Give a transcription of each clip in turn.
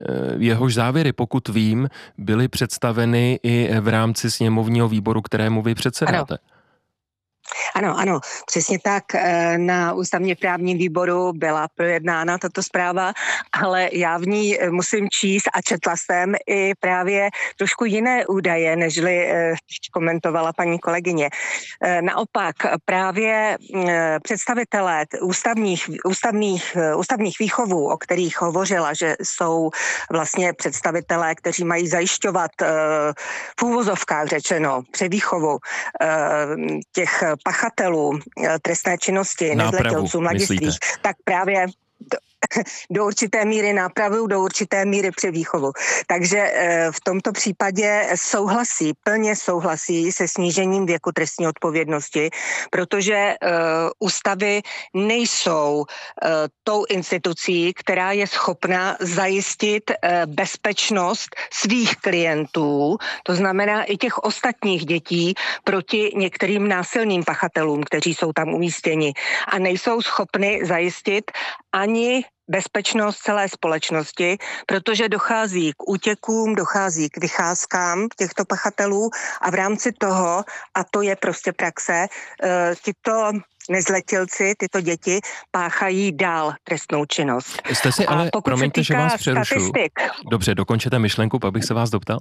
jehož závěry, pokud vím, byly představeny i v rámci sněmovního výboru, kterému vy předsedáte. Ano, přesně tak. Na ústavně právním výboru byla projednána tato zpráva, ale já v ní musím číst a četla jsem i právě trošku jiné údaje, nežli komentovala paní kolegyně. Naopak právě představitelé ústavních výchovů, o kterých hovořila, že jsou vlastně představitelé, kteří mají zajišťovat v úvozovkách řečeno převýchovu těch pachatelů trestné činnosti, nezletilců, mladistvých, tak právě do určité míry nápravu, do určité míry převýchovu. Takže v tomto případě plně souhlasí se snížením věku trestní odpovědnosti, protože ústavy nejsou tou institucí, která je schopna zajistit bezpečnost svých klientů, to znamená i těch ostatních dětí proti některým násilným pachatelům, kteří jsou tam umístěni a nejsou schopny zajistit ani bezpečnost celé společnosti, protože dochází k útěkům, dochází k vycházkám těchto pachatelů a v rámci toho, a to je prostě praxe, tyto nezletilci, tyto děti páchají dál trestnou činnost. Jste si ale, promiňte, že vás přerušu. Dobře, dokončete myšlenku, abych se vás doptal.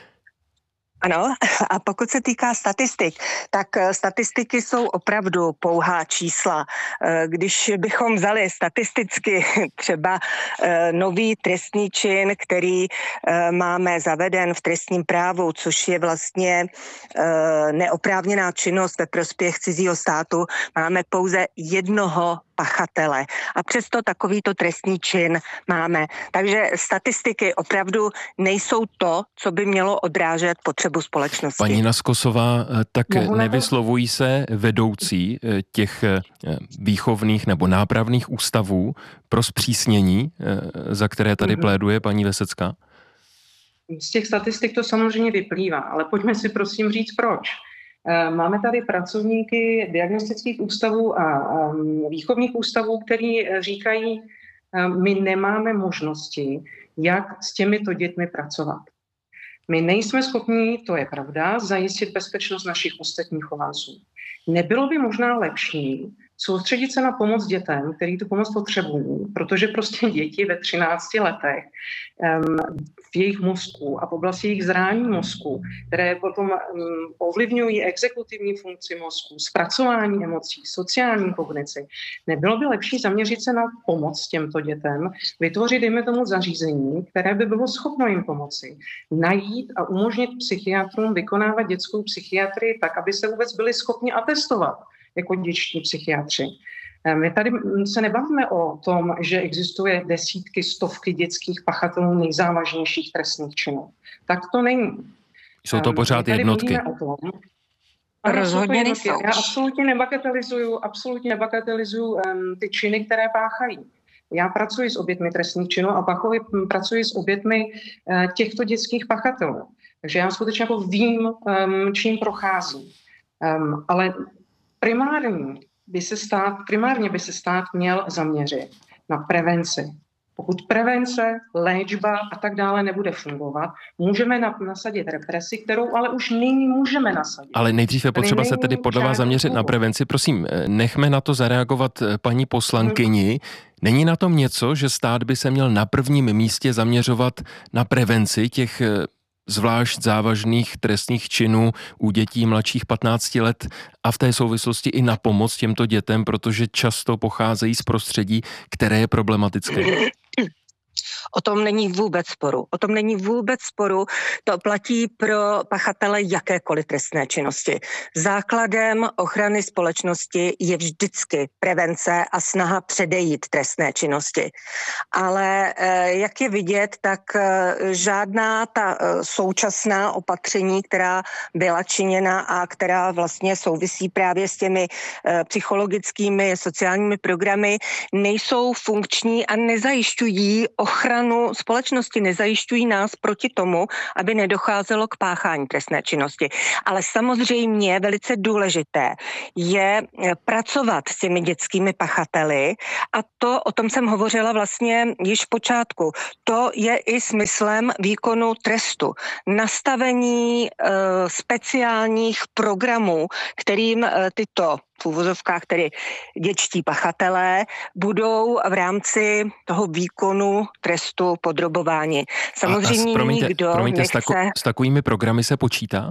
Ano, a pokud se týká statistik, tak statistiky jsou opravdu pouhá čísla. Když bychom vzali statisticky třeba nový trestný čin, který máme zaveden v trestním právu, což je vlastně neoprávněná činnost ve prospěch cizího státu, máme pouze jednoho pachatele. A přesto takovýto trestný čin máme. Takže statistiky opravdu nejsou to, co by mělo odrážet potřebu společnosti. Paní Naskosová, tak nevyslovují se vedoucí těch výchovných nebo nápravných ústavů pro zpřísnění, za které tady pléduje paní Vesecká? Z těch statistik to samozřejmě vyplývá, ale pojďme si prosím říct proč. Máme tady pracovníky diagnostických ústavů a výchovných ústavů, kteří říkají, my nemáme možnosti, jak s těmito dětmi pracovat. My nejsme schopni, to je pravda, zajistit bezpečnost našich ostatních chovanců. Nebylo by možná lepší soustředit se na pomoc dětem, který tu pomoc potřebují, protože prostě děti ve 13 letech v jejich mozku a v oblasti jejich zrání mozku, které potom ovlivňují exekutivní funkci mozku, zpracování emocí, sociální kognici, nebylo by lepší zaměřit se na pomoc těmto dětem, vytvořit, dejme tomu, zařízení, které by bylo schopno jim pomoci, najít a umožnit psychiatrům vykonávat dětskou psychiatrii tak, aby se vůbec byli schopni atestovat jako dětští psychiatři. My tady se nebavíme o tom, že existuje desítky, stovky dětských pachatelů nejzávažnějších trestných činů. Tak to není. Jsou to pořád jednotky. Rozhodně nejsou. Já absolutně nebagatelizuju ty činy, které páchají. Já pracuji s obětmi trestných činů a pracuji s obětmi těchto dětských pachatelů. Takže já skutečně jako vím, čím prochází. Ale primárně by se stát měl zaměřit na prevenci. Pokud prevence, léčba a tak dále nebude fungovat, můžeme nasadit represi, kterou ale už nyní můžeme nasadit. Ale nejdřív je potřeba se tedy podle vás zaměřit na prevenci. Prosím, nechme na to zareagovat paní poslankyni. Není na tom něco, že stát by se měl na prvním místě zaměřovat na prevenci těch zvlášť závažných trestných činů u dětí mladších 15 let a v té souvislosti i na pomoc těmto dětem, protože často pocházejí z prostředí, které je problematické? O tom není vůbec sporu. To platí pro pachatele jakékoliv trestné činnosti. Základem ochrany společnosti je vždycky prevence a snaha předejít trestné činnosti. Ale jak je vidět, tak žádná ta současná opatření, která byla činěna a která vlastně souvisí právě s těmi psychologickými, sociálními programy, nejsou funkční a nezajišťují ochranu ochranu společnosti, nezajišťují nás proti tomu, aby nedocházelo k páchání trestné činnosti. Ale samozřejmě velice důležité je pracovat s těmi dětskými pachateli a to, o tom jsem hovořila vlastně již v počátku, to je i smyslem výkonu trestu. Nastavení speciálních programů, kterým tyto v úvozovkách, tedy dětští pachatelé, budou v rámci toho výkonu trestu podrobováni. Samozřejmě nikdo nechce... S takovými programy se počítá?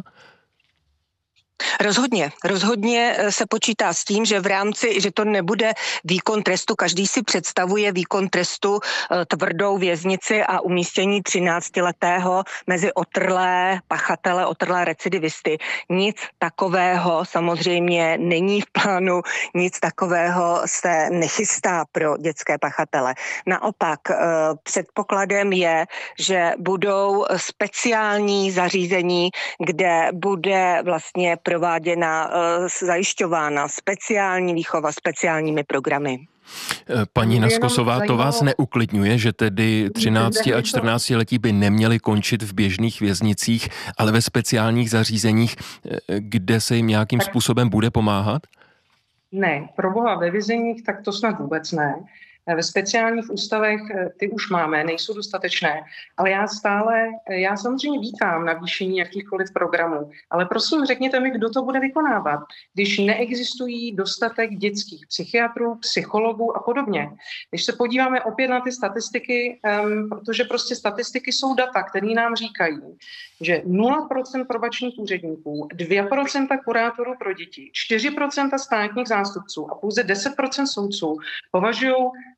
Rozhodně se počítá s tím, že v rámci, že to nebude výkon trestu, každý si představuje výkon trestu tvrdou věznici a umístění 13letého mezi otrlé pachatele, otrlé recidivisty. Nic takového samozřejmě není v plánu, nic takového se nechystá pro dětské pachatele. Naopak předpokladem je, že budou speciální zařízení, kde bude vlastně prováděna, zajišťována speciální výchova speciálními programy. Paní Naskosová, to vás neuklidňuje, že tedy 13 a 14 letí by neměli končit v běžných věznicích, ale ve speciálních zařízeních, kde se jim nějakým způsobem bude pomáhat? Ne, proboha ve vězeních, tak to snad vůbec ne. Ve speciálních ústavech ty už máme, nejsou dostatečné, ale já samozřejmě vítám navýšení jakýchkoliv programů, ale prosím řekněte mi, kdo to bude vykonávat, když neexistují dostatek dětských psychiatrů, psychologů a podobně. Když se podíváme opět na ty statistiky, protože prostě statistiky jsou data, které nám říkají, že 0% probačních úředníků, 2% kurátorů pro děti, 4% státních zástupců a pouze 10% soudců považují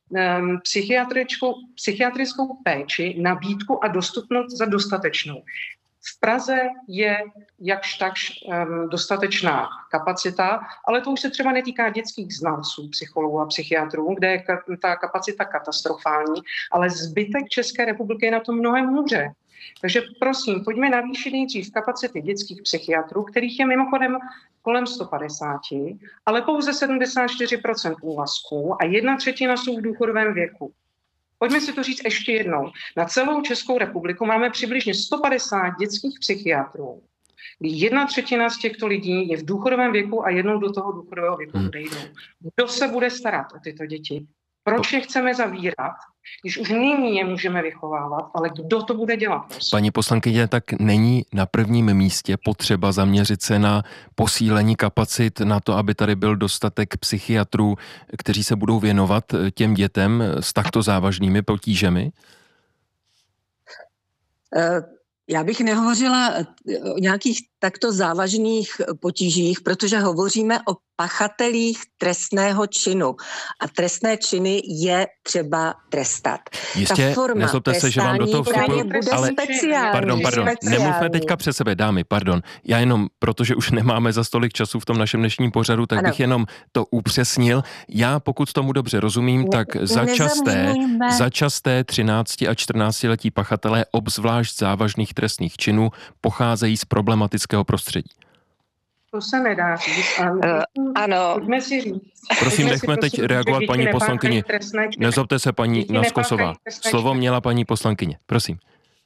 psychiatrickou péči, nabídku a dostupnost za dostatečnou. V Praze je jakž takž dostatečná kapacita, ale to už se třeba netýká dětských znalců, psychologů a psychiatrů, kde je ta kapacita katastrofální, ale zbytek České republiky je na tom mnohem hůře. Takže prosím, pojďme navýšit nejdřív kapacity dětských psychiatrů, kterých je mimochodem kolem 150, ale pouze 74% úvazků a 1/3 jsou v důchodovém věku. Pojďme si to říct ještě jednou. Na celou Českou republiku máme přibližně 150 dětských psychiatrů, kdy 1/3 z těchto lidí je v důchodovém věku a jednou do toho důchodového věku odejdou. Kdo se bude starat o tyto děti? Proč je chceme zavírat, když už nyní je můžeme vychovávat, ale kdo to bude dělat? Paní poslankyně, tak není na prvním místě potřeba zaměřit se na posílení kapacit, na to, aby tady byl dostatek psychiatrů, kteří se budou věnovat těm dětem s takto závažnými potížemi? Já bych nehovořila o nějakých takto závažných potížích, protože hovoříme o pachatelích trestného činu. A trestné činy je třeba trestat. Jistě, nezlobte se, že vám do toho vstupuju, ale pardon, nemluvme teďka přes sebe, dámy, pardon. Já jenom, protože už nemáme za stolik času v tom našem dnešním pořadu, tak bych jenom to upřesnil. Já, pokud tomu dobře rozumím, tak začasté 13 a 14letí pachatelé obzvlášť závažných trestných činů pocházejí z problematického prostředí. To se nedá říct. Ano. Pojďme si říct. Prosím, nechme teď reagovat paní poslankyni. Nezlobte se, paní Naskosová. Slovo měla paní poslankyně. Prosím.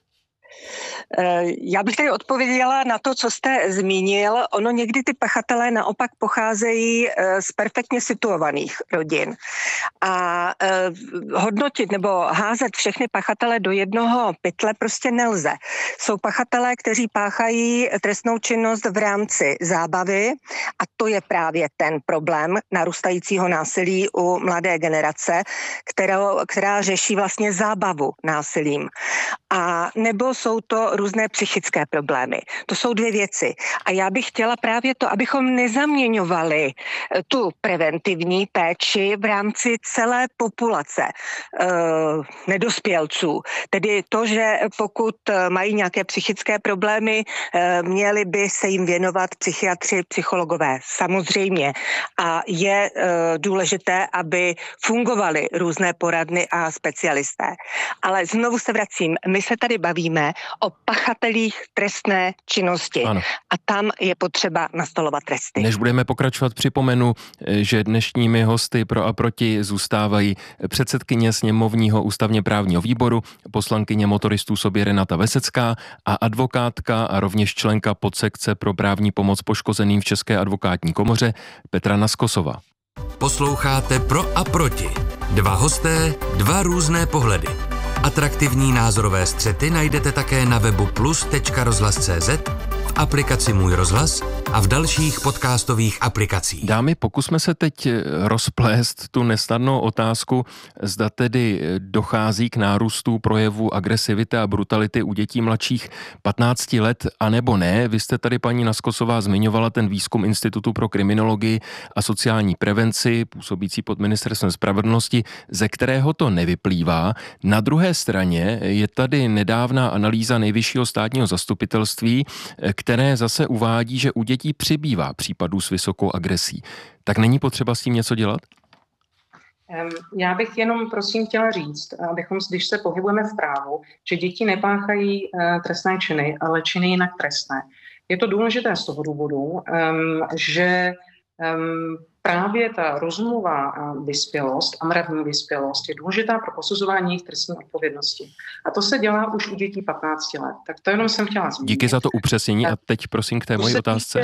Já bych tady odpověděla na to, co jste zmínil. Ono někdy ty pachatelé naopak pocházejí z perfektně situovaných rodin. A hodnotit nebo házet všechny pachatele do jednoho pytle prostě nelze. Jsou pachatelé, kteří páchají trestnou činnost v rámci zábavy a to je právě ten problém narůstajícího násilí u mladé generace, která řeší vlastně zábavu násilím. A nebo jsou to různé psychické problémy. To jsou dvě věci. A já bych chtěla právě to, abychom nezaměňovali tu preventivní péči v rámci celé populace nedospělců. Tedy to, že pokud mají nějaké psychické problémy, měli by se jim věnovat psychiatři, psychologové. Samozřejmě. A je důležité, aby fungovaly různé poradny a specialisté. Ale znovu se vracím. My se tady bavíme o pachatelích trestné činnosti. Ano. A tam je potřeba nastolovat tresty. Než budeme pokračovat, připomenu, že dnešními hosty pro a proti zůstávají předsedkyně sněmovního ústavně právního výboru, poslankyně motoristů sobě Renata Vesecká a advokátka a rovněž členka podsekce pro právní pomoc poškozeným v České advokátní komoře Petra Naskosová. Posloucháte Pro a proti. Dva hosté, dva různé pohledy. Atraktivní názorové střety najdete také na webu plus.rozhlas.cz, v aplikaci Můj rozhlas a v dalších podcastových aplikacích. Dámy, pokusme se teď rozplést tu nesnadnou otázku, zda tedy dochází k nárůstu projevů agresivity a brutality u dětí mladších 15 let, anebo ne. Vy jste tady, paní Naskosová, zmiňovala ten výzkum Institutu pro kriminologii a sociální prevenci, působící pod Ministerstvem spravedlnosti, ze kterého to nevyplývá. Na druhé straně je tady nedávná analýza Nejvyššího státního zastupitelství, které zase uvádí, že u dětí přibývá případů s vysokou agresí. Tak není potřeba s tím něco dělat? Já bych jenom prosím chtěla říct, když se pohybujeme v právu, že děti nepáchají trestné činy, ale činy jinak trestné. Je to důležité z toho důvodu, že právě ta rozumová vyspělost a mravní vyspělost je důležitá pro posuzování jejich trestní odpovědnosti. A to se dělá už u dětí 15 let. Tak to jenom jsem chtěla zmínit. Díky za to upřesnění a teď prosím k té mojí otázce.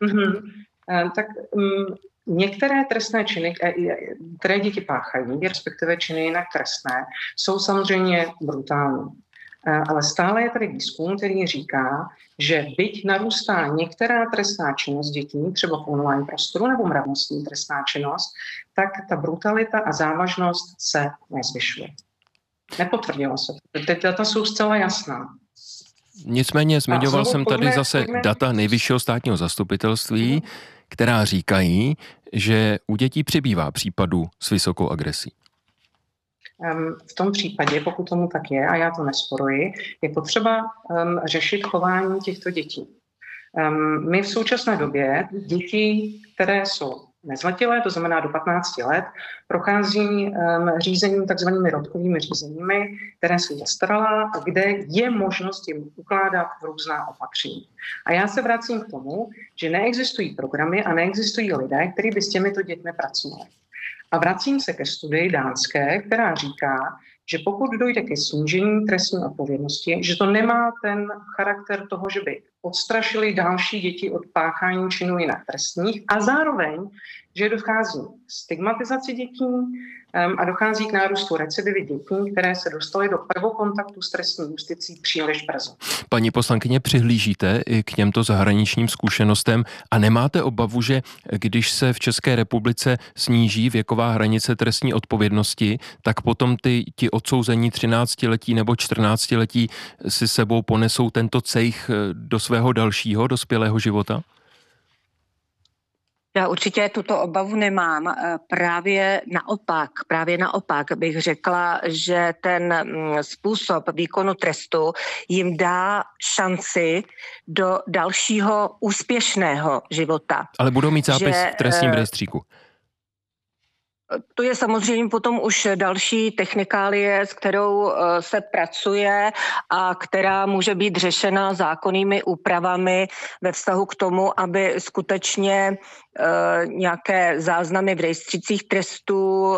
Některé trestné činy, které děti páchají, respektive činy jinak trestné, jsou samozřejmě brutální. Ale stále je tady výzkum, který říká, že byť narůstá některá trestná činnost dětí, třeba v online prostoru nebo mravnostní trestná činnost, tak ta brutalita a závažnost se nezvyšuje. Nepotvrdilo se. Ty data jsou zcela jasná. Nicméně zmiňoval jsem tady zase data Nejvyššího státního zastupitelství, která říkají, že u dětí přibývá případů s vysokou agresí. V tom případě, pokud tomu tak je, a já to nesporuji, je potřeba řešit chování těchto dětí. My v současné době děti, které jsou nezletilé, to znamená do 15 let, prochází řízením, takzvanými rodkovými řízeními, které jsou zastaralá a kde je možnost jim ukládat různá opatření. A já se vracím k tomu, že neexistují programy a neexistují lidé, kteří by s těmito dětmi pracovali. A vracím se ke studii dánské, která říká, že pokud dojde ke snížení trestní odpovědnosti, že to nemá ten charakter toho, že by odstrašili další děti od páchání činů jinak trestních a zároveň, že dochází k stigmatizaci dětí a dochází k nárůstu recidivy dětí, které se dostaly do prvokontaktu s trestní justicí příliš brzo. Paní poslankyně, přihlížíte i k těmto zahraničním zkušenostem a nemáte obavu, že když se v České republice sníží věková hranice trestní odpovědnosti, tak potom ti odsouzení 13letí nebo 14letí si sebou ponesou tento cejch do svého dalšího dospělého života? Já určitě tuto obavu nemám. Právě naopak bych řekla, že ten způsob výkonu trestu jim dá šanci do dalšího úspěšného života. Ale budou mít zápis v trestním rejstříku. To je samozřejmě potom už další technikálie, s kterou se pracuje a která může být řešena zákonnými úpravami ve vztahu k tomu, aby skutečně nějaké záznamy v rejstřících trestů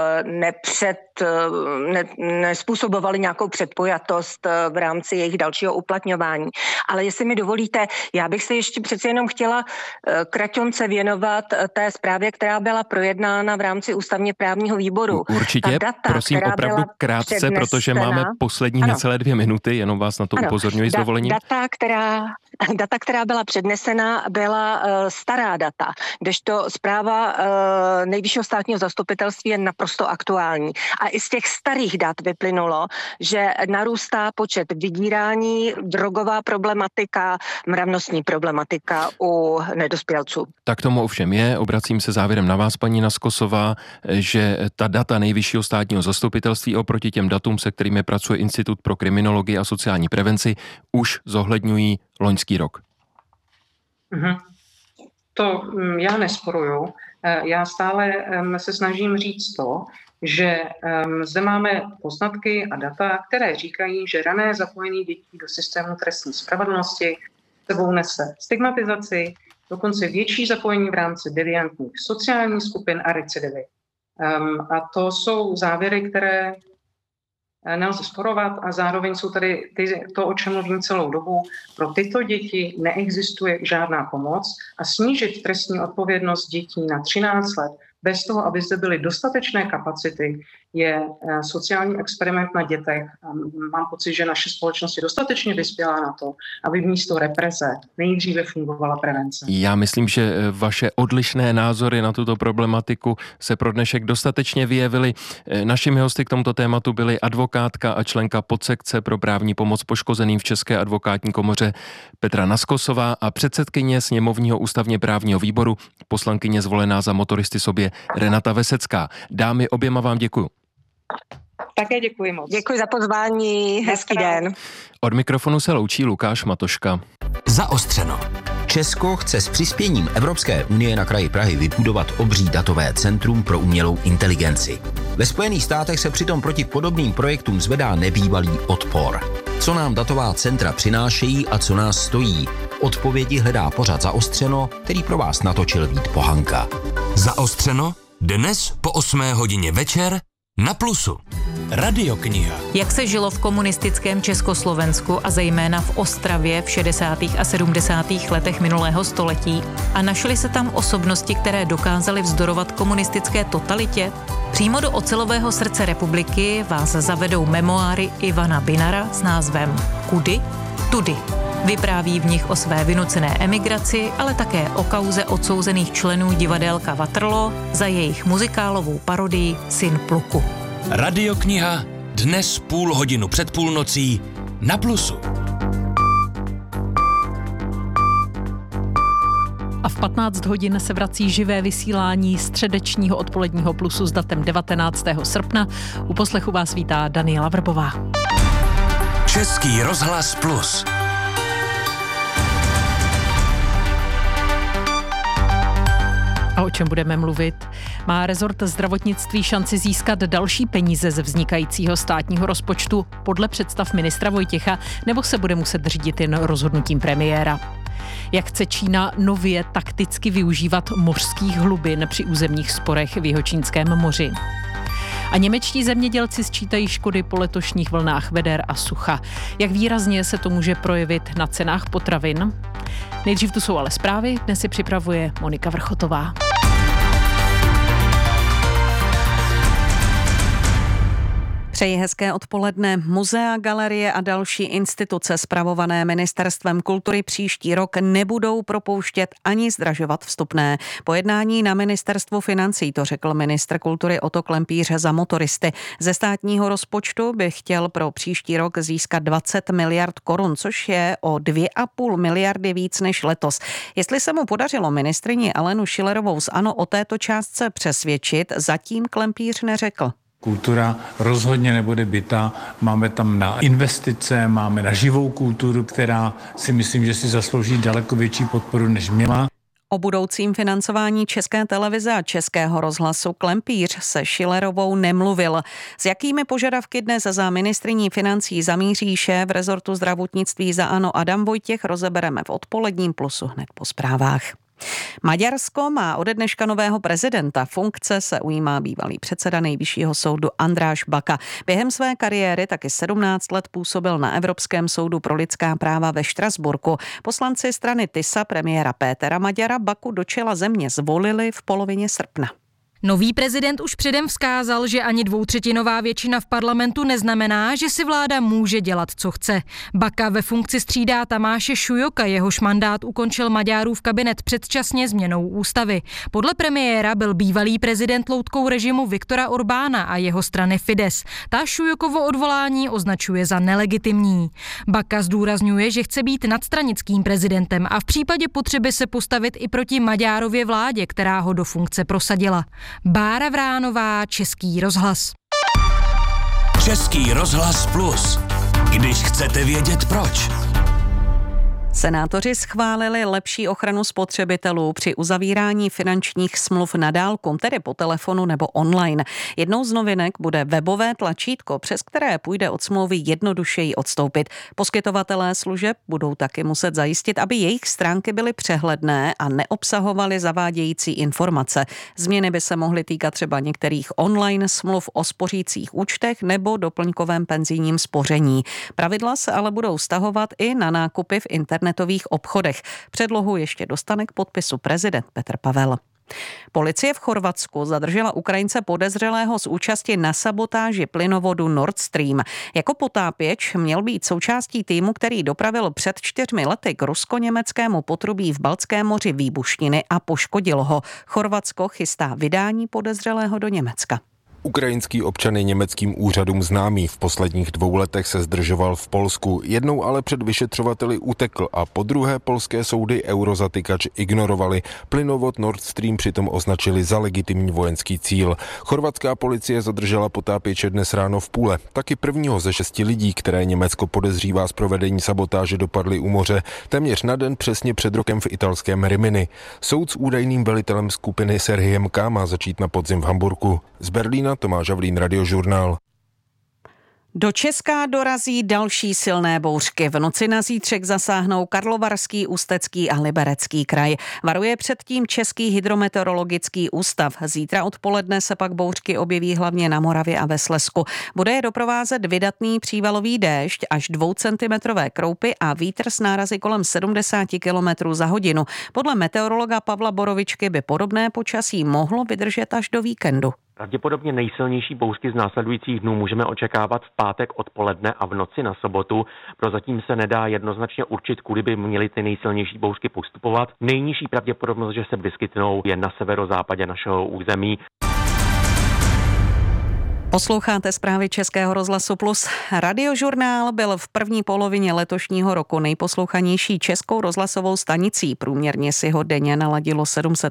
nespůsobovaly nějakou předpojatost v rámci jejich dalšího uplatňování. Ale jestli mi dovolíte, já bych se ještě přece jenom chtěla kraťonce věnovat té zprávě, která byla projednána v rámci ústavně právního výboru. Určitě, prosím opravdu krátce, protože máme poslední necelé 2 minuty, jenom vás na to upozorňuji s dovolením. Data, která byla přednesena, byla stará data, kdežto zpráva Nejvyššího státního zastupitelství je naprosto aktuální. A i z těch starých dat vyplynulo, že narůstá počet vydírání, drogová problematika, mravnostní problematika u nedospělců. Tak tomu ovšem je. Obracím se závěrem na vás, paní Naskosová, že ta data Nejvyššího státního zastupitelství oproti těm datům, se kterými pracuje Institut pro kriminologii a sociální prevenci, už zohledňují loňský rok. To já nesporuju. Já stále se snažím říct to, že zde máme poznatky a data, které říkají, že rané zapojení dětí do systému trestní spravedlnosti sebou nese stigmatizaci, dokonce větší zapojení v rámci deviantních sociálních skupin a recidivy. A to jsou závěry, které nelze sporovat a zároveň jsou tady to, o čem mluvím celou dobu. Pro tyto děti neexistuje žádná pomoc a snížit trestní odpovědnost dětí na 13 let bez toho, aby zde byly dostatečné kapacity, je sociální experiment na dětech. Mám pocit, že naše společnost je dostatečně vyspělá na to, aby místo represe nejdříve fungovala prevence. Já myslím, že vaše odlišné názory na tuto problematiku se pro dnešek dostatečně vyjevily. Našimi hosty k tomuto tématu byly advokátka a členka podsekce pro právní pomoc poškozeným v České advokátní komoře Petra Naskosová a předsedkyně sněmovního ústavně právního výboru, poslankyně zvolená za Motoristy sobě Renata Vesecká. Dámy, oběma vám děkuju. Také děkuji moc. Děkuji za pozvání, hezký den. Od mikrofonu se loučí Lukáš Matoška. Zaostřeno. Česko chce s přispěním Evropské unie na kraji Prahy vybudovat obří datové centrum pro umělou inteligenci. Ve Spojených státech se přitom proti podobným projektům zvedá nebývalý odpor. Co nám datová centra přinášejí a co nás stojí? Odpovědi hledá pořad Zaostřeno, který pro vás natočil Vít Pohanka. Zaostřeno dnes po 8 hodině večer na Plusu. Radiokniha. Jak se žilo v komunistickém Československu a zejména v Ostravě v 60. a 70. letech minulého století a našly se tam osobnosti, které dokázaly vzdorovat komunistické totalitě? Přímo do ocelového srdce republiky vás zavedou memoáry Ivana Binara s názvem Kudy? Tudy. Vypráví v nich o své vynucené emigraci, ale také o kauze odsouzených členů divadélka Waterloo za jejich muzikálovou parodii Syn pluku. Radiokniha dnes půl hodinu před půlnocí na Plusu. A v 15 hodin se vrací živé vysílání středečního odpoledního Plusu s datem 19. srpna. U poslechu vás vítá Daniela Vrbová. Český rozhlas Plus. A o čem budeme mluvit? Má rezort zdravotnictví šanci získat další peníze ze vznikajícího státního rozpočtu podle představ ministra Vojtěcha, nebo se bude muset řídit jen rozhodnutím premiéra? Jak chce Čína nově takticky využívat mořských hlubin při územních sporech v Jihočínském moři? A němečtí zemědělci sčítají škody po letošních vlnách veder a sucha. Jak výrazně se to může projevit na cenách potravin? Nejdřív tu jsou ale zprávy, dnes si připravuje Monika Vrchotová. Přeji hezké odpoledne. Muzea, galerie a další instituce spravované Ministerstvem kultury příští rok nebudou propouštět ani zdražovat vstupné. Po jednání na Ministerstvu financí to řekl ministr kultury Otto Klempíř za Motoristy. Ze státního rozpočtu by chtěl pro příští rok získat 20 miliard korun, což je o 2,5 miliardy víc než letos. Jestli se mu podařilo ministryni Alenu Schillerovou z ANO o této částce přesvědčit, zatím Klempíř neřekl. Kultura rozhodně nebude bita, máme tam na investice, máme na živou kulturu, která si myslím, že si zaslouží daleko větší podporu, než měla. O budoucím financování České televize a Českého rozhlasu Klempíř se Schillerovou nemluvil. S jakými požadavky dnes za ministryní financí zamíří šéf rezortu zdravotnictví za ANO Adam Vojtěch, rozebereme v odpoledním Plusu hned po zprávách. Maďarsko má ode dneška nového prezidenta. Funkce se ujímá bývalý předseda Nejvyššího soudu András Baka. Během své kariéry taky 17 let působil na Evropském soudu pro lidská práva ve Štrasburku. Poslanci strany TISA premiéra Pétera Maďara Baku do čela země zvolili v polovině srpna. Nový prezident už předem vzkázal, že ani 2/3 většina v parlamentu neznamená, že si vláda může dělat, co chce. Baka ve funkci střídá Tamáše Šujoka, jehož mandát ukončil Maďarův kabinet předčasně změnou ústavy. Podle premiéra byl bývalý prezident loutkou režimu Viktora Orbána a jeho strany Fidesz. Ta Šujokovo odvolání označuje za nelegitimní. Baka zdůrazňuje, že chce být nadstranickým prezidentem a v případě potřeby se postavit i proti Maďárově vládě, která ho do funkce prosadila. Bára Vránová, Český rozhlas. Český rozhlas Plus. Když chcete vědět proč. Senátoři schválili lepší ochranu spotřebitelů při uzavírání finančních smluv na dálku, tedy po telefonu nebo online. Jednou z novinek bude webové tlačítko, přes které půjde od smlouvy jednodušeji odstoupit. Poskytovatelé služeb budou taky muset zajistit, aby jejich stránky byly přehledné a neobsahovaly zavádějící informace. Změny by se mohly týkat třeba některých online smluv o spořících účtech nebo doplňkovém penzijním spoření. Pravidla se ale budou vztahovat i na nákupy v internetových obchodech. Předlohu ještě dostane k podpisu prezident Petr Pavel. Policie v Chorvatsku zadržela Ukrajince podezřelého z účasti na sabotáži plynovodu Nord Stream. Jako potápěč měl být součástí týmu, který dopravil před 4 lety k rusko-německému potrubí v Baltském moři výbušniny a poškodil ho. Chorvatsko chystá vydání podezřelého do Německa. Ukrajinský občan je německým úřadům známý. V posledních 2 letech se zdržoval v Polsku. Jednou ale před vyšetřovateli utekl a po druhé polské soudy eurozatykač ignorovali. Plynovod Nord Stream přitom označili za legitimní vojenský cíl. Chorvatská policie zadržela potápěče dnes ráno v Pule. Taky prvního ze 6 lidí, které Německo podezřívá z provedení sabotáže, dopadli u moře. Téměř na den přesně před rokem v italském Rimini. Soud s údajným velitelem skupiny Serhijem K. má začít na podzim v Hamburku. Z Berlína Tomáš Havlín, Radiožurnál. Do Česka dorazí další silné bouřky. V noci na zítřek zasáhnou Karlovarský, Ústecký a Liberecký kraj. Varuje předtím Český hydrometeorologický ústav. Zítra odpoledne se pak bouřky objeví hlavně na Moravě a ve Slezsku. Bude je doprovázet vydatný přívalový déšť až 2centimetrové kroupy a vítr s nárazy kolem 70 km za hodinu. Podle meteorologa Pavla Borovičky by podobné počasí mohlo vydržet až do víkendu. Pravděpodobně nejsilnější bouřky z následujících dnů můžeme očekávat v pátek odpoledne a v noci na sobotu. Prozatím se nedá jednoznačně určit, kudy by měly ty nejsilnější bouřky postupovat. Nejnižší pravděpodobnost, že se vyskytnou, je na severozápadě našeho území. Posloucháte zprávy Českého rozhlasu Plus. Radiožurnál byl v první polovině letošního roku nejposlouchanější českou rozhlasovou stanicí. Průměrně si ho denně naladilo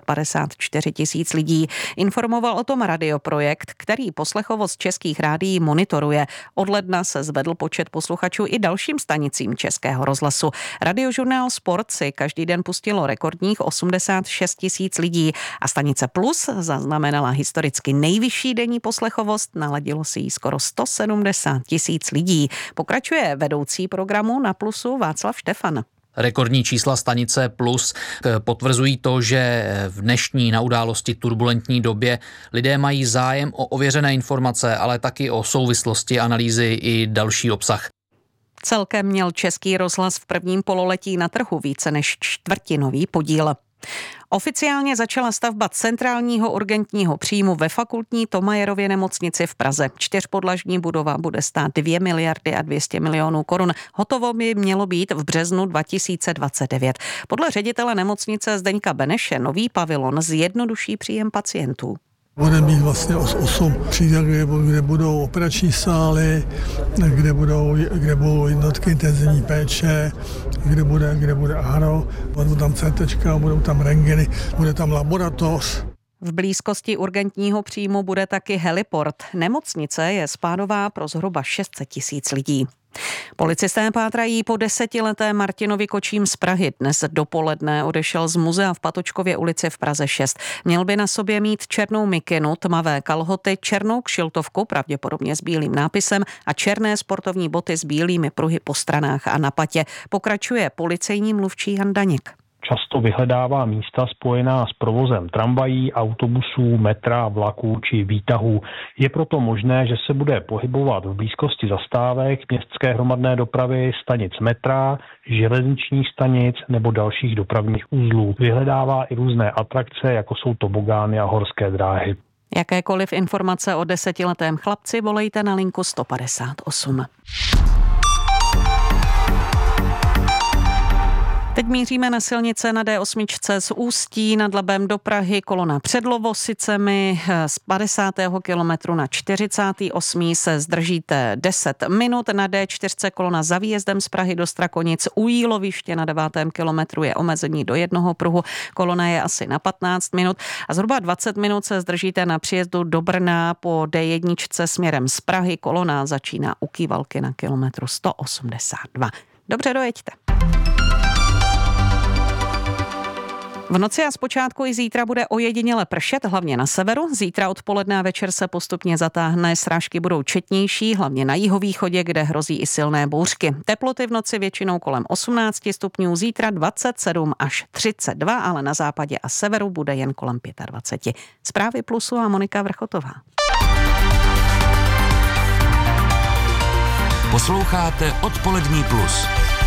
754 000 lidí. Informoval o tom Radioprojekt, který poslechovost českých rádií monitoruje. Od ledna se zvedl počet posluchačů i dalším stanicím Českého rozhlasu. Radiožurnál Sport si každý den pustilo rekordních 86 000 lidí a stanice Plus zaznamenala historicky nejvyšší denní poslechovost. Naladilo si jí skoro 170 000 lidí. Pokračuje vedoucí programu na Plusu Václav Štefan. Rekordní čísla stanice Plus potvrzují to, že v dnešní na události turbulentní době lidé mají zájem o ověřené informace, ale taky o souvislosti, analýzy i další obsah. Celkem měl Český rozhlas v prvním pololetí na trhu více než čtvrtinový podíl. Oficiálně začala stavba centrálního urgentního příjmu ve fakultní Thomayerově nemocnici v Praze. 4podlažní budova bude stát 2 miliardy a 200 milionů korun. Hotovo by mělo být v březnu 2029. Podle ředitele nemocnice Zdeňka Beneše nový pavilon zjednoduší příjem pacientů. Bude mít vlastně 8 příděl, kde budou operační sály, kde budou jednotky intenzivní péče, kde bude ARO, budou tam CTčka, budou tam rentgeny, bude tam laboratoř. V blízkosti urgentního příjmu bude taky heliport. Nemocnice je spádová pro zhruba 600 000 lidí. Policisté pátrají po 10letém Martinovi Kočím z Prahy. Dnes dopoledne odešel z muzea v Patočkově ulici v Praze 6. Měl by na sobě mít černou mikinu, tmavé kalhoty, černou kšiltovku, pravděpodobně s bílým nápisem a černé sportovní boty s bílými pruhy po stranách a na patě. Pokračuje policejní mluvčí Jan Daněk. Často vyhledává místa spojená s provozem tramvají, autobusů, metra, vlaků či výtahů. Je proto možné, že se bude pohybovat v blízkosti zastávek, městské hromadné dopravy, stanic metra, železničních stanic nebo dalších dopravních uzlů. Vyhledává i různé atrakce, jako jsou tobogány a horské dráhy. Jakékoliv informace o 10letém chlapci volejte na linku 158. Teď míříme na silnice na D8 z Ústí nad Labem do Prahy, kolona před Lovosicemi, z 50. kilometru na 48. se zdržíte 10 minut, na D4 kolona za výjezdem z Prahy do Strakonic, u Jíloviště na 9. kilometru je omezení do jednoho pruhu, kolona je asi na 15 minut a zhruba 20 minut se zdržíte na příjezdu do Brna po D1 směrem z Prahy, kolona začíná u Kývalky na kilometru 182. Dobře, dojeďte. V noci a zpočátku i zítra bude ojediněle pršet, hlavně na severu. Zítra odpoledne a večer se postupně zatáhne, srážky budou četnější, hlavně na jihovýchodě, kde hrozí i silné bouřky. Teploty v noci většinou kolem 18 stupňů, zítra 27 až 32, ale na západě a severu bude jen kolem 25. Zprávy Plusu a Monika Vrchotová. Posloucháte Odpolední plus.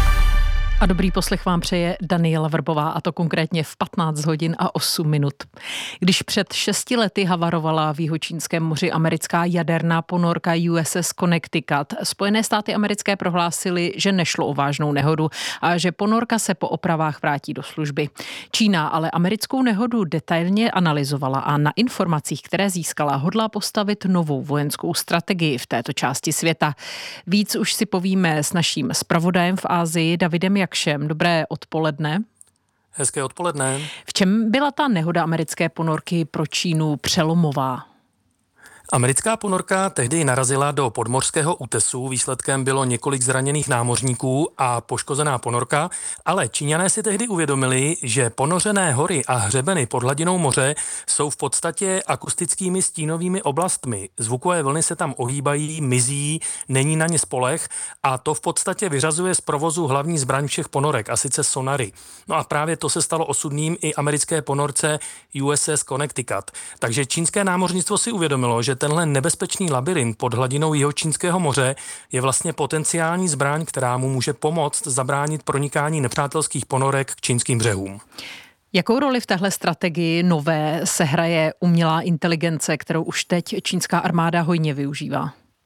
A dobrý poslech vám přeje Daniela Vrbová, a to konkrétně v 15 hodin a 8 minut. Když před 6 lety havarovala v Jihočínském moři americká jaderná ponorka USS Connecticut, Spojené státy americké prohlásily, že nešlo o vážnou nehodu a že ponorka se po opravách vrátí do služby. Čína ale americkou nehodu detailně analyzovala a na informacích, které získala, hodlá postavit novou vojenskou strategii v této části světa. Víc už si povíme s naším zpravodajem v Asii Davidem Jakšem. Dobré odpoledne. Hezké odpoledne. V čem byla ta nehoda americké ponorky pro Čínu přelomová? Americká ponorka tehdy narazila do podmořského útesu, výsledkem bylo několik zraněných námořníků a poškozená ponorka, ale Číňané si tehdy uvědomili, že ponořené hory a hřebeny pod hladinou moře jsou v podstatě akustickými stínovými oblastmi. Zvukové vlny se tam ohýbají, mizí, není na ně spoleh a to v podstatě vyřazuje z provozu hlavní zbraň všech ponorek, a sice sonary. No a právě to se stalo osudným i americké ponorce USS Connecticut. Takže čínské námořnictvo si uvědomilo, že tenhle nebezpečný labyrint pod hladinou Jihočínského moře je vlastně potenciální zbraň, která mu může pomoct zabránit pronikání nepřátelských ponorek k čínským břehům. Jakou roli v téhle strategii nové sehraje umělá inteligence, kterou už teď čínská armáda hojně využívá?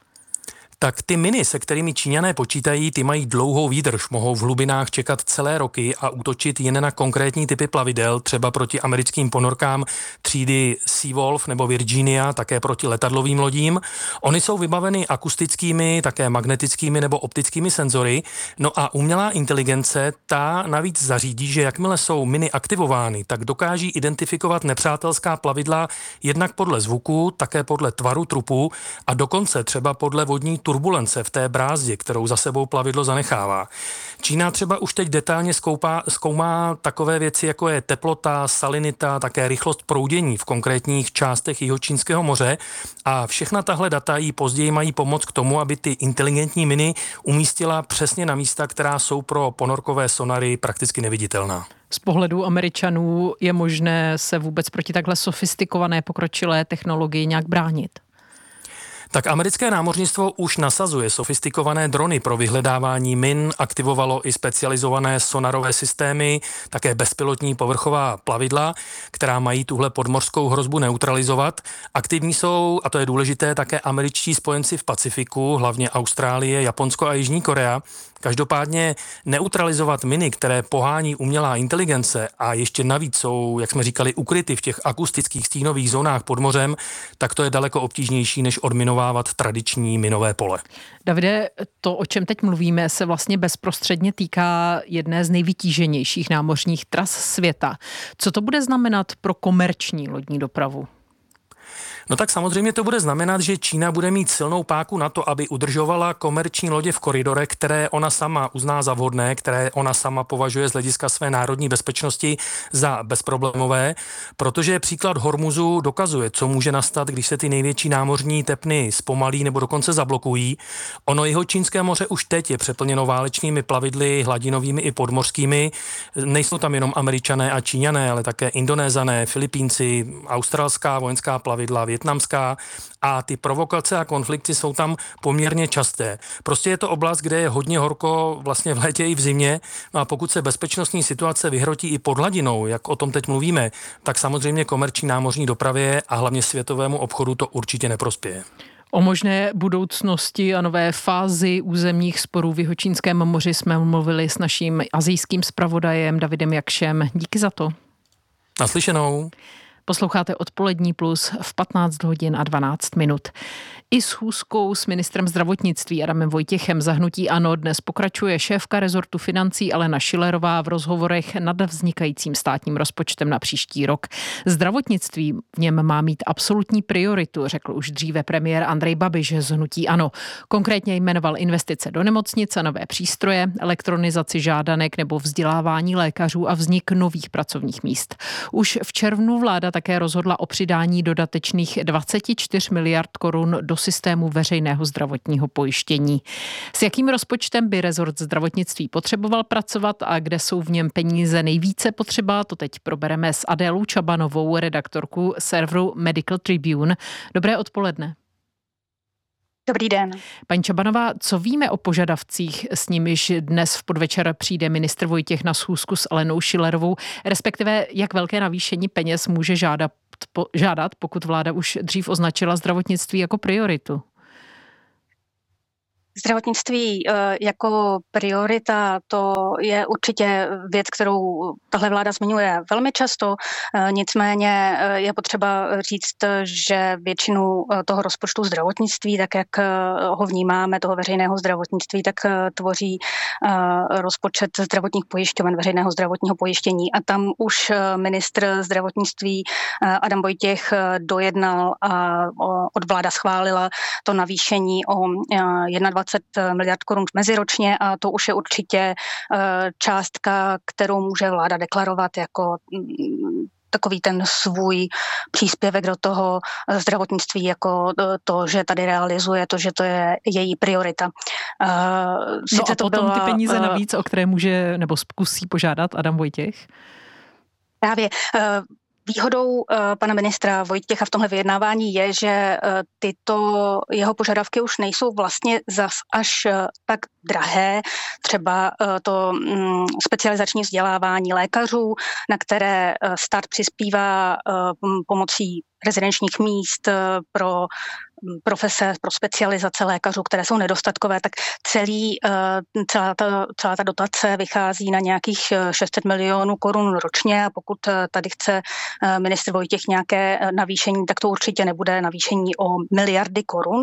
Tak ty miny, se kterými Číňané počítají, ty mají dlouhou výdrž, mohou v hlubinách čekat celé roky a útočit jen na konkrétní typy plavidel, třeba proti americkým ponorkám třídy Seawolf nebo Virginia, také proti letadlovým lodím. Ony jsou vybaveny akustickými, také magnetickými nebo optickými senzory. No a umělá inteligence, ta navíc zařídí, že jakmile jsou miny aktivovány, tak dokáží identifikovat nepřátelská plavidla jednak podle zvuku, také podle tvaru trupu a dokonce třeba podle vodní turbulence v té brázdě, kterou za sebou plavidlo zanechává. Čína třeba už teď detailně zkoumá takové věci, jako je teplota, salinita, také rychlost proudění v konkrétních částech Jihočínského moře a všechna tahle data jí později mají pomoct k tomu, aby ty inteligentní miny umístila přesně na místa, která jsou pro ponorkové sonary prakticky neviditelná. Z pohledu Američanů je možné se vůbec proti takhle sofistikované pokročilé technologii nějak bránit? Tak americké námořnictvo už nasazuje sofistikované drony pro vyhledávání min, aktivovalo i specializované sonarové systémy, také bezpilotní povrchová plavidla, která mají tuhle podmořskou hrozbu neutralizovat. Aktivní jsou, a to je důležité, také američtí spojenci v Pacifiku, hlavně Austrálie, Japonsko a Jižní Korea. Každopádně neutralizovat miny, které pohání umělá inteligence a ještě navíc jsou, jak jsme říkali, ukryty v těch akustických stínových zónách pod mořem, tak to je daleko obtížnější, než odminovávat tradiční minové pole. Davide, to, o čem teď mluvíme, se vlastně bezprostředně týká jedné z nejvytíženějších námořních tras světa. Co to bude znamenat pro komerční lodní dopravu? No tak samozřejmě to bude znamenat, že Čína bude mít silnou páku na to, aby udržovala komerční lodě v koridorech, které ona sama uzná za vhodné, které ona sama považuje z hlediska své národní bezpečnosti za bezproblémové, protože příklad Hormuzu dokazuje, co může nastat, když se ty největší námořní tepny zpomalí nebo dokonce zablokují. Ono Jihočínské moře už teď je přeplněno válečnými plavidly, hladinovými i podmořskými. Nejsou tam jenom Američané a Číňané, ale také Indonézané, Filipínci, australská vojenská plavidla, vietnamská a ty provokace a konflikty jsou tam poměrně časté. Prostě je to oblast, kde je hodně horko vlastně v létě i v zimě, no a pokud se bezpečnostní situace vyhrotí i pod hladinou, jak o tom teď mluvíme, tak samozřejmě komerční námořní dopravě a hlavně světovému obchodu to určitě neprospěje. O možné budoucnosti a nové fázi územních sporů v Jihočínském moři jsme mluvili s naším asijským zpravodajem Davidem Jakšem. Díky za to. Naslyšenou. Posloucháte Odpolední plus v 15 hodin a 12 minut. I schůzkou s ministrem zdravotnictví Adamem Vojtěchem za hnutí ANO dnes pokračuje šéfka rezortu financí Alena Schillerová v rozhovorech nad vznikajícím státním rozpočtem na příští rok. Zdravotnictví v něm má mít absolutní prioritu, řekl už dříve premiér Andrej Babiš z hnutí ANO. Konkrétně jmenoval investice do nemocnic a nové přístroje, elektronizaci žádanek nebo vzdělávání lékařů a vznik nových pracovních míst. Už v červnu vláda také rozhodla o přidání dodatečných 24 miliard korun do systému veřejného zdravotního pojištění. S jakým rozpočtem by rezort zdravotnictví potřeboval pracovat a kde jsou v něm peníze nejvíce potřeba, to teď probereme s Adélou Čabanovou, redaktorku serveru Medical Tribune. Dobré odpoledne. Dobrý den. Paní Čabanová, co víme o požadavcích, s nimiž dnes v podvečer přijde ministr Vojtěch na schůzku s Alenou Schillerovou, respektive jak velké navýšení peněz může žádat, pokud vláda už dřív označila zdravotnictví jako prioritu? Zdravotnictví jako priorita, to je určitě věc, kterou tahle vláda zmiňuje velmi často. Nicméně je potřeba říct, že většinu toho rozpočtu zdravotnictví, tak jak ho vnímáme, toho veřejného zdravotnictví, tak tvoří rozpočet zdravotních pojišťoven, veřejného zdravotního pojištění. A tam už ministr zdravotnictví Adam Vojtěch dojednal a od vláda schválila to navýšení o 21 miliard korun meziročně a to už je určitě částka, kterou může vláda deklarovat jako takový ten svůj příspěvek do toho zdravotnictví, jako to, že tady realizuje, to, že to je její priorita. No a potom ty peníze navíc, o které může nebo zkusí požádat Adam Vojtěch? Právě výhodou pana ministra Vojtěcha v tomhle vyjednávání je, že tyto jeho požadavky už nejsou vlastně zas až tak drahé. Třeba to specializační vzdělávání lékařů, na které stát přispívá pomocí rezidenčních míst pro profese, pro specializace lékařů, které jsou nedostatkové, tak celá ta dotace vychází na nějakých 600 milionů korun ročně a pokud tady chce ministr Vojtěch nějaké navýšení, tak to určitě nebude navýšení o miliardy korun.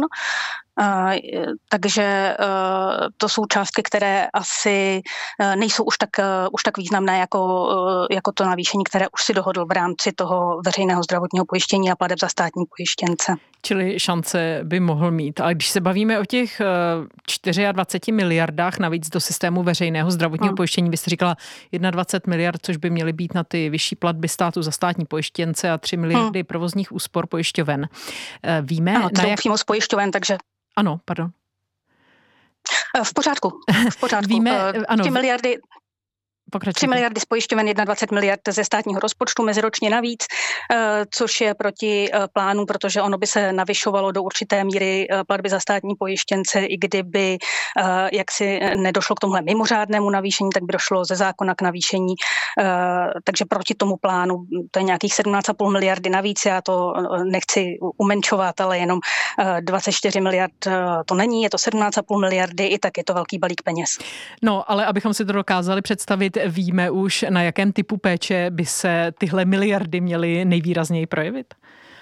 Takže to jsou částky, které asi nejsou už tak významné jako to navýšení, které už si dohodl v rámci toho veřejného zdravotního pojištění a plateb za státní pojištěnce. Čili šance by mohl mít. Ale když se bavíme o těch 24 miliardách navíc do systému veřejného zdravotního pojištění, vy jste říkala 21 miliard, což by měly být na ty vyšší platby státu za státní pojištěnce a 3 miliardy provozních úspor pojišťoven. Víme, ano, přímo z pojišťoven, takže ano, pardon. V pořádku. Víme, ano. 3 miliardy z pojišťoven, 21 miliard ze státního rozpočtu meziročně navíc, což je proti plánu, protože ono by se navyšovalo do určité míry platby za státní pojištěnce, i kdyby jaksi nedošlo k tomhle mimořádnému navýšení, tak by došlo ze zákona k navýšení. Takže proti tomu plánu to je nějakých 17,5 miliardy navíc. Já to nechci umenčovat, ale jenom 24 miliard to není, je to 17,5 miliardy, i tak je to velký balík peněz. No, ale abychom si to dokázali představit, víme už, na jakém typu péče by se tyhle miliardy měly nejvýrazněji projevit?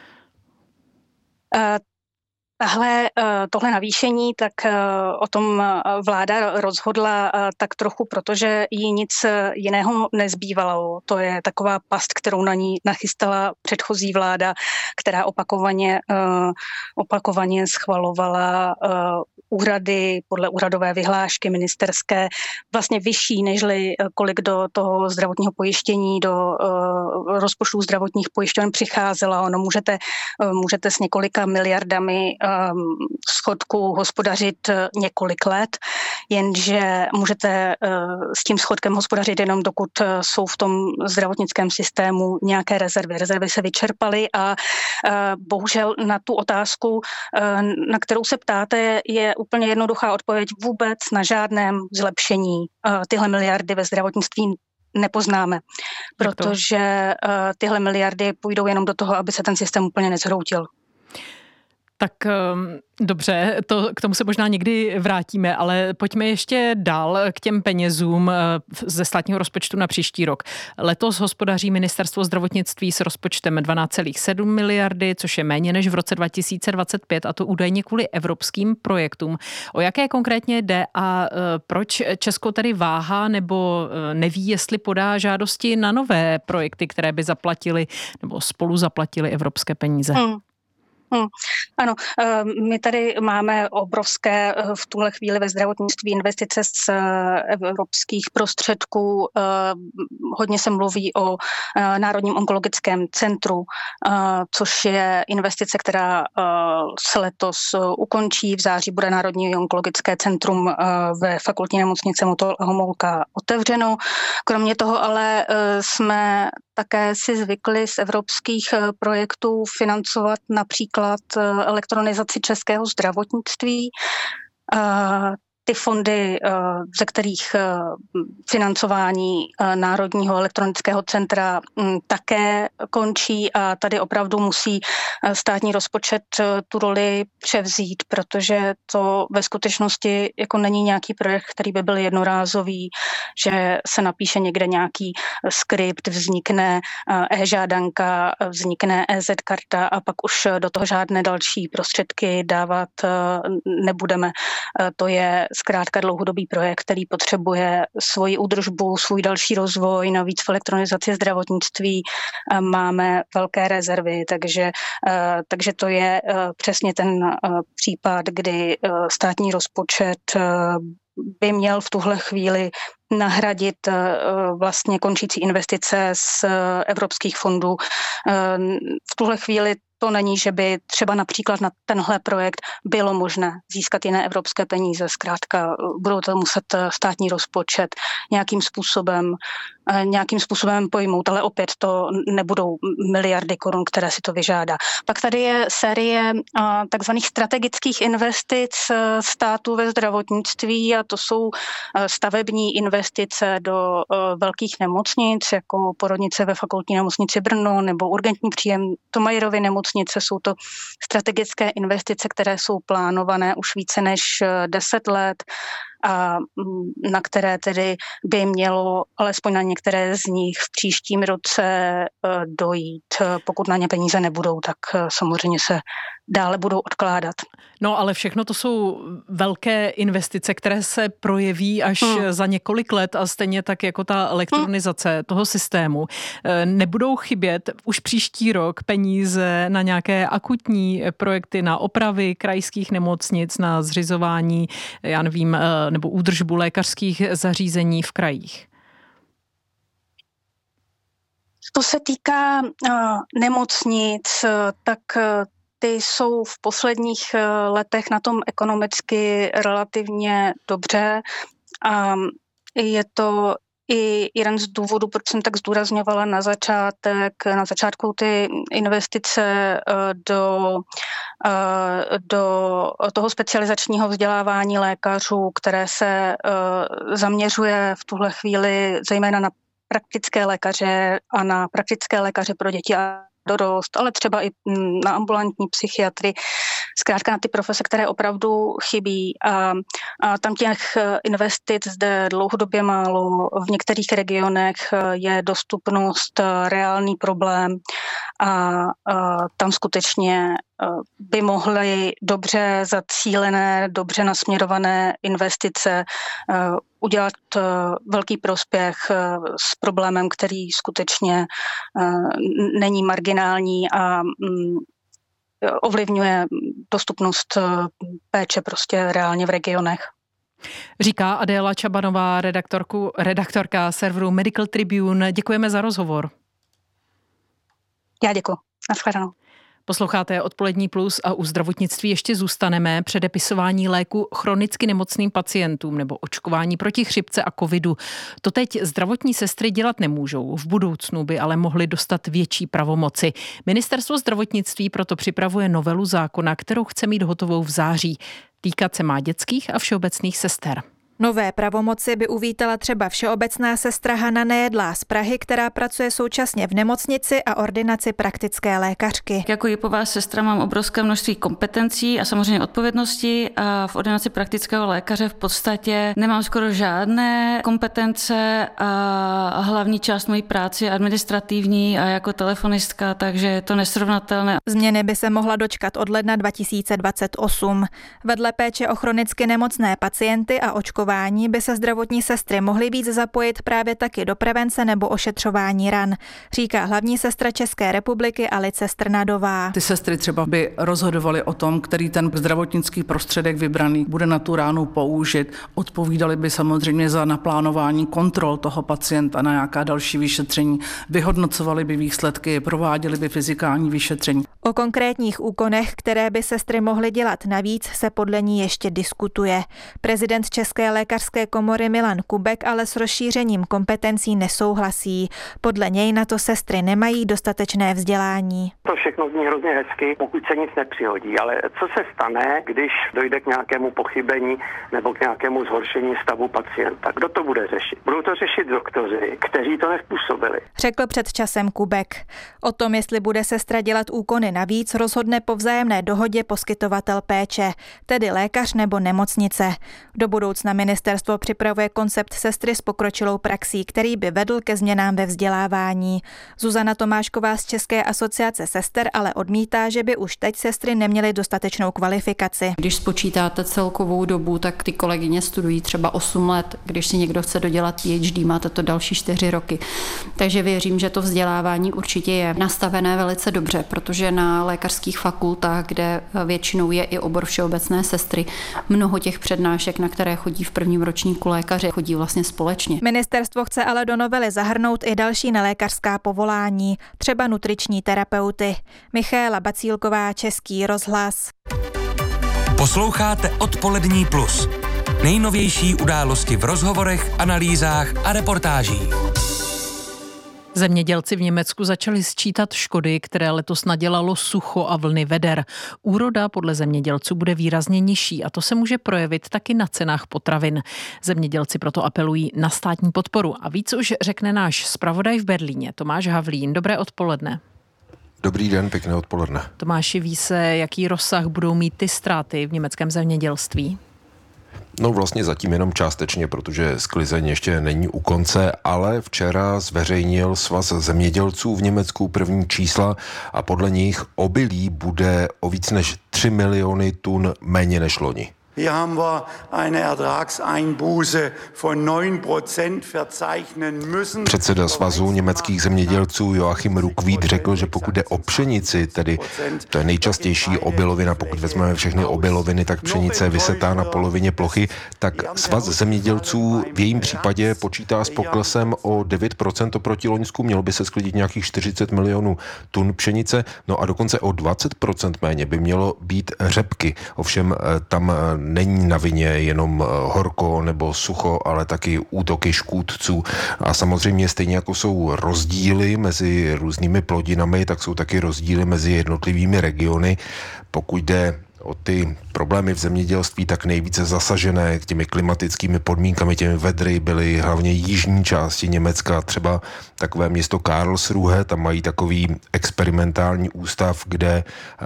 Tohle navýšení, tak o tom vláda rozhodla tak trochu, protože jí nic jiného nezbývalo. To je taková past, kterou na ní nachystala předchozí vláda, která opakovaně schvalovala úhrady podle úhradové vyhlášky ministerské vlastně vyšší, nežli kolik do toho zdravotního pojištění, do rozpočtů zdravotních pojišťoven přicházela. Ono můžete s několika miliardami schodku hospodařit několik let, jenže můžete s tím schodkem hospodařit jenom dokud jsou v tom zdravotnickém systému nějaké rezervy. Rezervy se vyčerpaly a bohužel na tu otázku, na kterou se ptáte, je úplně jednoduchá odpověď: vůbec na žádném zlepšení tyhle miliardy ve zdravotnictví nepoznáme, protože tyhle miliardy půjdou jenom do toho, aby se ten systém úplně nezhroutil. Tak dobře, k tomu se možná někdy vrátíme, ale pojďme ještě dál k těm penězům ze státního rozpočtu na příští rok. Letos hospodaří Ministerstvo zdravotnictví s rozpočtem 12,7 miliardy, což je méně než v roce 2025, a to údajně kvůli evropským projektům. O jaké konkrétně jde a proč Česko tedy váhá nebo neví, jestli podá žádosti na nové projekty, které by zaplatili nebo spolu zaplatili evropské peníze? Ano, my tady máme obrovské v tuhle chvíli ve zdravotnictví investice z evropských prostředků. Hodně se mluví o Národním onkologickém centru, což je investice, která se letos ukončí. V září bude Národní onkologické centrum ve fakultní nemocnici Motol Homolka otevřeno. Kromě toho ale jsme také si zvykli z evropských projektů financovat například elektronizaci českého zdravotnictví. Ty fondy, ze kterých financování Národního elektronického centra také končí, a tady opravdu musí státní rozpočet tu roli převzít, protože to ve skutečnosti jako není nějaký projekt, který by byl jednorázový, že se napíše někde nějaký skript, vznikne e-žádanka, vznikne EZ-karta a pak už do toho žádné další prostředky dávat nebudeme. To je zkrátka dlouhodobý projekt, který potřebuje svoji údržbu, svůj další rozvoj. Navíc v elektronizaci zdravotnictví máme velké rezervy, takže to je přesně ten případ, kdy státní rozpočet by měl v tuhle chvíli nahradit vlastně končící investice z evropských fondů. V tuhle chvíli to není, že by třeba například na tenhle projekt bylo možné získat jiné evropské peníze. Zkrátka budou to muset státní rozpočet nějakým způsobem pojmout, ale opět to nebudou miliardy korun, které si to vyžádá. Pak tady je série takzvaných strategických investic státu ve zdravotnictví, a to jsou stavební investice do velkých nemocnic, jako porodnice ve fakultní nemocnici Brno nebo urgentní příjem Tomajerovy nemocnice. Jsou to strategické investice, které jsou plánované už více než 10 let a na které tedy by mělo alespoň na některé z nich v příštím roce dojít. Pokud na ně peníze nebudou, tak samozřejmě se dále budou odkládat. No ale všechno to jsou velké investice, které se projeví až za několik let, a stejně tak jako ta elektronizace toho systému. Nebudou chybět už příští rok peníze na nějaké akutní projekty, na opravy krajských nemocnic, na zřizování, já nevím, nebo údržbu lékařských zařízení v krajích? To se týká nemocnic, tak ty jsou v posledních letech na tom ekonomicky relativně dobře a je to i jeden z důvodů, proč jsem tak zdůrazňovala na začátku ty investice do toho specializačního vzdělávání lékařů, které se zaměřuje v tuhle chvíli zejména na praktické lékaře a na praktické lékaře pro děti a dorost, ale třeba i na ambulantní psychiatry, zkrátka na ty profese, které opravdu chybí. A tam těch investic zde dlouhodobě málo. V některých regionech je dostupnost reálný problém a tam skutečně by mohly dobře zacílené, dobře nasměrované investice udělat velký prospěch s problémem, který skutečně není marginální a ovlivňuje dostupnost péče prostě reálně v regionech. Říká Adéla Čabanová, redaktorka serveru Medical Tribune. Děkujeme za rozhovor. Já děkuji. Nashledanou. Posloucháte Odpolední plus a u zdravotnictví ještě zůstaneme. Předepisování léku chronicky nemocným pacientům nebo očkování proti chřipce a covidu. To teď zdravotní sestry dělat nemůžou. V budoucnu by ale mohly dostat větší pravomoci. Ministerstvo zdravotnictví proto připravuje novelu zákona, kterou chce mít hotovou v září. Týkat se má dětských a všeobecných sester. Nové pravomoci by uvítala třeba všeobecná sestra Hana Nejedlá z Prahy, která pracuje současně v nemocnici a ordinaci praktické lékařky. Jako JIPová sestra mám obrovské množství kompetencí a samozřejmě odpovědnosti a v ordinaci praktického lékaře v podstatě nemám skoro žádné kompetence a hlavní část mojí práce je administrativní a jako telefonistka, takže je to nesrovnatelné. Změny by se mohla dočkat od ledna 2028. Vedle péče o chronicky nemocné pacienty a očkování by se zdravotní sestry mohly víc zapojit právě taky do prevence nebo ošetřování ran, říká hlavní sestra České republiky Alice Strnadová. Ty sestry třeba by rozhodovaly o tom, který ten zdravotnický prostředek vybraný bude na tu ránu použit. Odpovídali by samozřejmě za naplánování kontrol toho pacienta na nějaká další vyšetření, vyhodnocovali by výsledky, prováděli by fyzikální vyšetření. O konkrétních úkonech, které by sestry mohly dělat navíc, se podle ní ještě diskutuje. Prezident České lékařské komory Milan Kubek ale s rozšířením kompetencí nesouhlasí. Podle něj na to sestry nemají dostatečné vzdělání. To všechno zní hrozně hezky, pokud se nic nepřihodí, ale co se stane, když dojde k nějakému pochybení nebo k nějakému zhoršení stavu pacienta? Kdo to bude řešit? Budou to řešit doktoři, kteří to nezpůsobili. Řekl před časem Kubek. O tom, jestli bude sestra dělat úkony navíc, rozhodne po vzájemné dohodě poskytovatel péče, tedy lékař nebo nemocnice. Do budoucna ministerstvo připravuje koncept sestry s pokročilou praxí, který by vedl ke změnám ve vzdělávání. Zuzana Tomášková z České asociace sester ale odmítá, že by už teď sestry neměly dostatečnou kvalifikaci. Když spočítáte celkovou dobu, tak ty kolegyně studují třeba 8 let. Když si někdo chce dodělat PhD, máte to další 4 roky. Takže věřím, že to vzdělávání určitě je nastavené velice dobře, protože na lékařských fakultách, kde většinou je i obor všeobecné sestry, mnoho těch přednášek, na které chodí v prvním ročníku lékaři, chodí vlastně společně. Ministerstvo chce ale do novely zahrnout i další nelékařská povolání, třeba nutriční terapeuty. Michaela Bacílková, Český rozhlas. Posloucháte Odpolední plus. Nejnovější události v rozhovorech, analýzách a reportážích. Zemědělci v Německu začali sčítat škody, které letos nadělalo sucho a vlny veder. Úroda podle zemědělců bude výrazně nižší a to se může projevit taky na cenách potravin. Zemědělci proto apelují na státní podporu. A víc už řekne náš zpravodaj v Berlíně, Tomáš Havlín. Dobré odpoledne. Dobrý den, pěkné odpoledne. Tomáši, ví se, jaký rozsah budou mít ty ztráty v německém zemědělství? No vlastně zatím jenom částečně, protože sklizeň ještě není u konce, ale včera zveřejnil Svaz zemědělců v Německu první čísla a podle nich obilí bude o víc než 3 miliony tun méně než loni. Hier haben wir eine Ertragseinbuße von 9% verzeichnen müssen. Předseda Svazu německých zemědělců Joachim Ruckwied řekl, že pokud jde o pšenici, tedy to je nejčastější obilovina, pokud vezmeme všechny obiloviny, tak pšenice je vysetá na polovině plochy, tak Svaz zemědělců v jejím případě počítá s poklesem o 9% oproti loňsku, mělo by se sklidit nějakých 40 milionů tun pšenice, no a dokonce o 20% méně by mělo být řepky. Ovšem tam není na vině jenom horko nebo sucho, ale taky útoky škůdců. A samozřejmě stejně jako jsou rozdíly mezi různými plodinami, tak jsou taky rozdíly mezi jednotlivými regiony. Pokud jde o ty problémy v zemědělství, tak nejvíce zasažené těmi klimatickými podmínkami, těmi vedry byly hlavně jižní části Německa, třeba takové město Karlsruhe, tam mají takový experimentální ústav, kde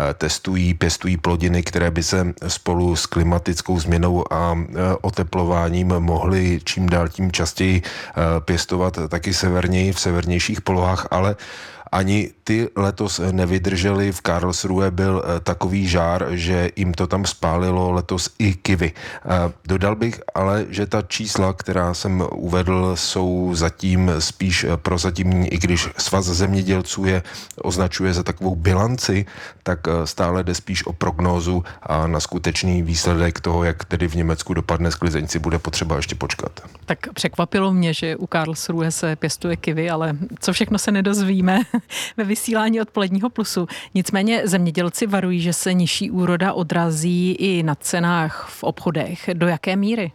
pěstují plodiny, které by se spolu s klimatickou změnou a oteplováním mohly čím dál tím častěji pěstovat taky severněji, v severnějších polohách, ale ani ty letos nevydrželi. V Karlsruhe byl takový žár, že jim to tam spálilo letos i kivy. Dodal bych ale, že ta čísla, která jsem uvedl, jsou zatím spíš prozatímní, i když Svaz zemědělců je označuje za takovou bilanci, tak stále jde spíš o prognózu a na skutečný výsledek toho, jak tedy v Německu dopadne sklizeň, si bude potřeba ještě počkat. Tak překvapilo mě, že u Karlsruhe se pěstuje kivy, ale co všechno se nedozvíme ve vysílání Odpoledního plusu. Nicméně zemědělci varují, že se nižší úroda odrazí i na cenách v obchodech. Do jaké míry?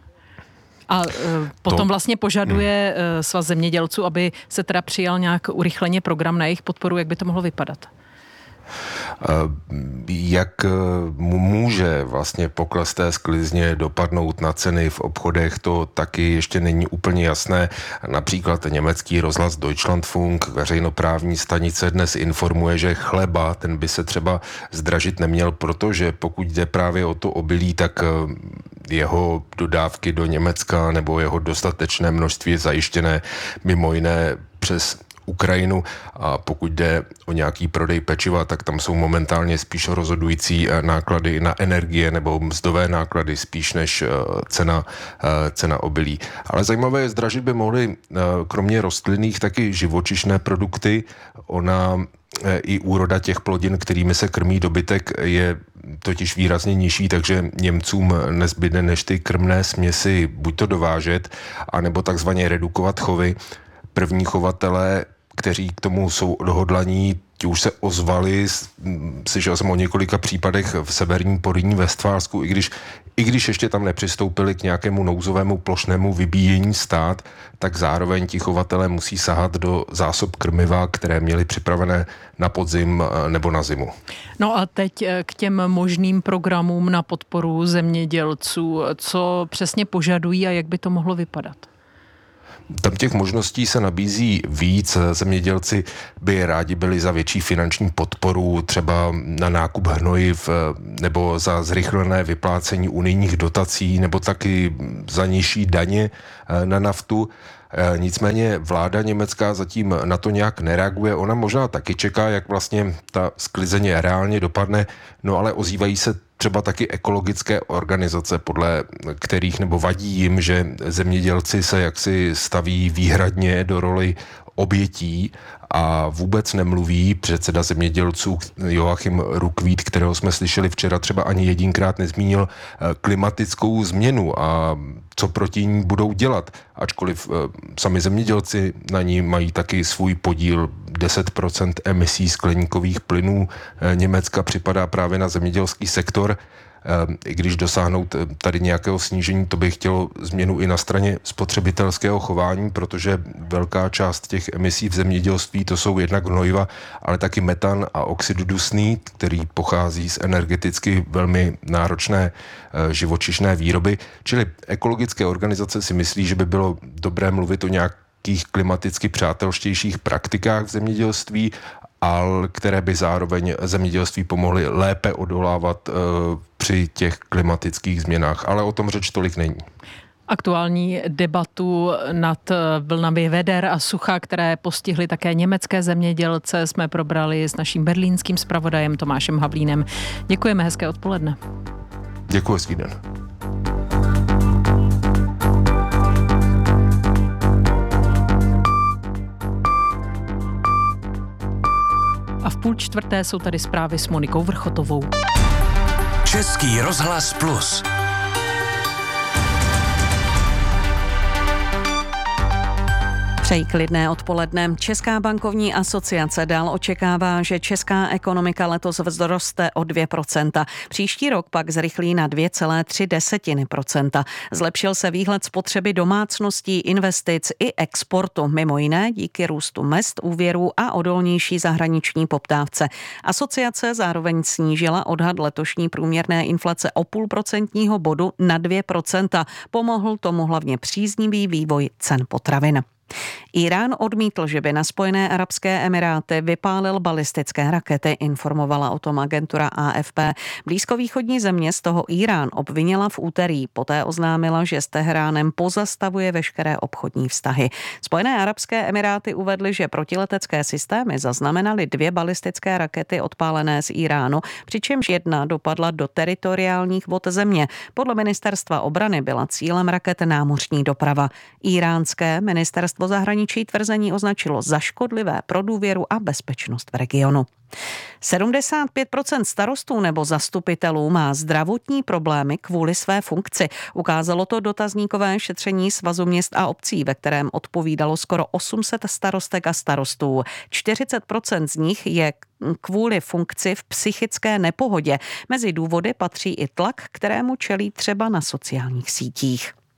A potom vlastně požaduje Svaz zemědělců, aby se teda přijal nějak urychleně program na jejich podporu, jak by to mohlo vypadat? Jak může vlastně pokles té sklizně dopadnout na ceny v obchodech, to taky ještě není úplně jasné. Například německý rozhlas Deutschlandfunk, veřejnoprávní stanice, dnes informuje, že chleba, ten by se třeba zdražit neměl, protože pokud jde právě o to obilí, tak jeho dodávky do Německa nebo jeho dostatečné množství je zajištěné mimo jiné přes Ukrajinu, a pokud jde o nějaký prodej pečiva, tak tam jsou momentálně spíš rozhodující náklady na energie nebo mzdové náklady spíš než cena obilí. Ale zajímavé je, zdražit by mohly kromě rostlinných taky živočišné produkty. Ona i úroda těch plodin, kterými se krmí dobytek, je totiž výrazně nižší, takže Němcům nezbyde než ty krmné směsi buď to dovážet, anebo takzvaně redukovat chovy. První chovatelé, kteří k tomu jsou odhodlaní, ti už se ozvali, slyšel jsem o několika případech v severním Porýní Vestfálsku, i když ještě tam nepřistoupili k nějakému nouzovému plošnému vybíjení stát, tak zároveň ti chovatelé musí sahat do zásob krmiva, které měli připravené na podzim nebo na zimu. No a teď k těm možným programům na podporu zemědělců. Co přesně požadují a jak by to mohlo vypadat? Tam těch možností se nabízí víc. Zemědělci by rádi byli za větší finanční podporu, třeba na nákup hnojiv nebo za zrychlené vyplácení unijních dotací nebo taky za nižší daně na naftu. Nicméně vláda německá zatím na to nějak nereaguje. Ona možná taky čeká, jak vlastně ta sklizeň reálně dopadne, no ale ozývají se třeba taky ekologické organizace, podle kterých nebo vadí jim, že zemědělci se jaksi staví výhradně do roli obětí a vůbec nemluví. Předseda zemědělců Joachim Ruckwied, kterého jsme slyšeli včera, třeba ani jedinkrát nezmínil klimatickou změnu a co proti ní budou dělat. Ačkoliv sami zemědělci na ní mají taky svůj podíl, 10% emisí skleníkových plynů Německa připadá právě na zemědělský sektor. I když dosáhnout tady nějakého snížení, to by chtělo změnu i na straně spotřebitelského chování, protože velká část těch emisí v zemědělství to jsou jednak hnojiva, ale taky metan a oxid dusný, který pochází z energeticky velmi náročné živočišné výroby. Čili ekologické organizace si myslí, že by bylo dobré mluvit o nějakých klimaticky přátelštějších praktikách v zemědělství, ale které by zároveň zemědělství pomohly lépe odolávat při těch klimatických změnách. Ale o tom řeč tolik není. Aktuální debatu nad vlnami veder a sucha, které postihly také německé zemědělce, jsme probrali s naším berlínským zpravodajem Tomášem Havlínem. Děkujeme, hezké odpoledne. Děkuji, hezký den. A v 3:30 jsou tady zprávy s Monikou Vrchotovou. Český rozhlas Plus. Přeji klidné odpoledne. Česká bankovní asociace dál očekává, že česká ekonomika letos vzroste o 2%. Příští rok pak zrychlí na 2,3%. Zlepšil se výhled spotřeby domácností, investic i exportu, mimo jiné díky růstu mezd, úvěrů a odolnější zahraniční poptávce. Asociace zároveň snížila odhad letošní průměrné inflace o 0,5% bodu na 2%. Pomohl tomu hlavně příznivý vývoj cen potravin. Irán odmítl, že by na Spojené arabské emiráty vypálil balistické rakety, informovala o tom agentura AFP. Blízkovýchodní země z toho Irán obvinila v úterý, poté oznámila, že s Teheránem pozastavuje veškeré obchodní vztahy. Spojené arabské emiráty uvedly, že protiletecké systémy zaznamenaly 2 balistické rakety odpálené z Iránu, přičemž jedna dopadla do teritoriálních vod země. Podle ministerstva obrany byla cílem raket námořní doprava. Iránské ministerstvo zahraničí tvrzení označilo za škodlivé pro důvěru a bezpečnost v regionu. 75% starostů nebo zastupitelů má zdravotní problémy kvůli své funkci. Ukázalo to dotazníkové šetření Svazu měst a obcí, ve kterém odpovídalo skoro 800 starostek a starostů. 40% z nich je kvůli funkci v psychické nepohodě. Mezi důvody patří i tlak, kterému čelí třeba na sociálních sítích.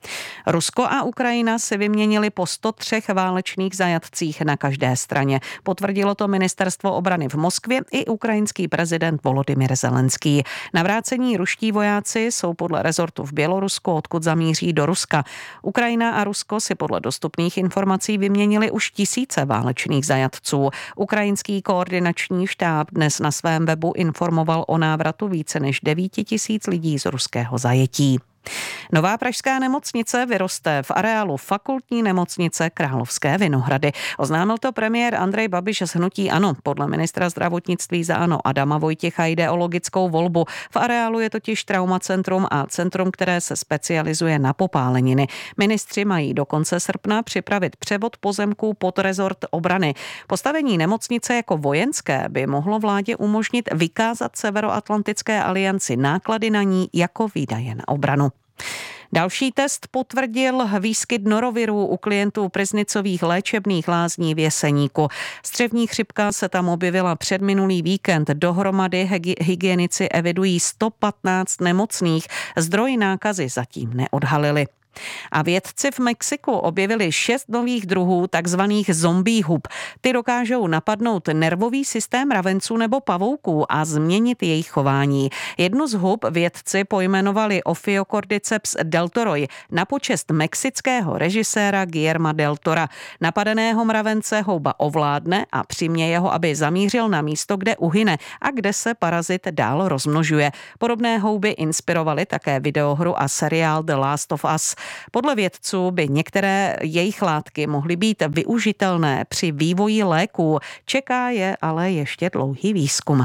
Rusko a Ukrajina si vyměnili po 103 válečných zajatcích na každé straně. Potvrdilo to ministerstvo obrany v Moskvě i ukrajinský prezident Volodymyr Zelenský. Navrácení ruští vojáci jsou podle rezortu v Bělorusku, odkud zamíří do Ruska. Ukrajina a Rusko si podle dostupných informací vyměnili už tisíce válečných zajatců. Ukrajinský koordinační štáb dnes na svém webu informoval o návratu více než 9 000 lidí z ruského zajetí. Nová pražská nemocnice vyroste v areálu fakultní nemocnice Královské Vinohrady. Oznámil to premiér Andrej Babiš z hnutí ANO. Podle ministra zdravotnictví za ANO Adama Vojtěcha jde o logickou volbu. V areálu je totiž traumacentrum a centrum, které se specializuje na popáleniny. Ministři mají do konce srpna připravit převod pozemků pod rezort obrany. Postavení nemocnice jako vojenské by mohlo vládě umožnit vykázat Severoatlantické alianci náklady na ní jako výdaje na obranu. Další test potvrdil výskyt norovirů u klientů Pryznicových léčebných lázní v Jeseníku. Střevní chřipka se tam objevila předminulý víkend. Dohromady hygienici evidují 115 nemocných. Zdroj nákazy zatím neodhalili. A vědci v Mexiku objevili 6 nových druhů takzvaných zombie hub. Ty dokážou napadnout nervový systém mravenců nebo pavouků a změnit jejich chování. Jednu z hub vědci pojmenovali Ophiocordyceps deltoroi na počest mexického režiséra Guillerma del Tora. Napadeného mravence houba ovládne a přiměje ho, aby zamířil na místo, kde uhyne a kde se parazit dál rozmnožuje. Podobné houby inspirovaly také videohru a seriál The Last of Us. Podle vědců by některé jejich látky mohly být využitelné při vývoji léků. Čeká je ale ještě dlouhý výzkum.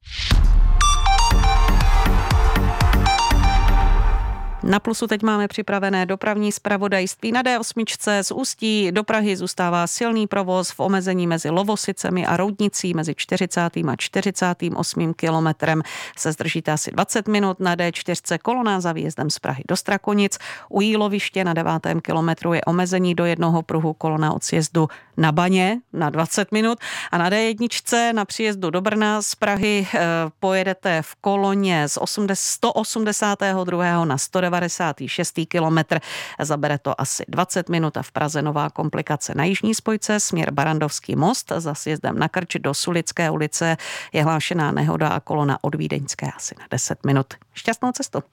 Na Plusu teď máme připravené dopravní zpravodajství. Na D8 z Ústí do Prahy zůstává silný provoz v omezení mezi Lovosicemi a Roudnicí mezi 40. a 48. kilometrem. Se zdržíte asi 20 minut. Na D4 kolona za výjezdem z Prahy do Strakonic. U Jíloviště na 9. kilometru je omezení do jednoho pruhu, kolona od sjezdu na Baně na 20 minut. A na D1 na příjezdu do Brna z Prahy pojedete v koloně z 182. na 196. kilometr. Zabere to asi 20 minut a v Praze nová komplikace na jižní spojce směr Barandovský most. Za sjezdem na Krč do Sulické ulice je hlášená nehoda a kolona od Vídeňské asi na 10 minut. Šťastnou cestu.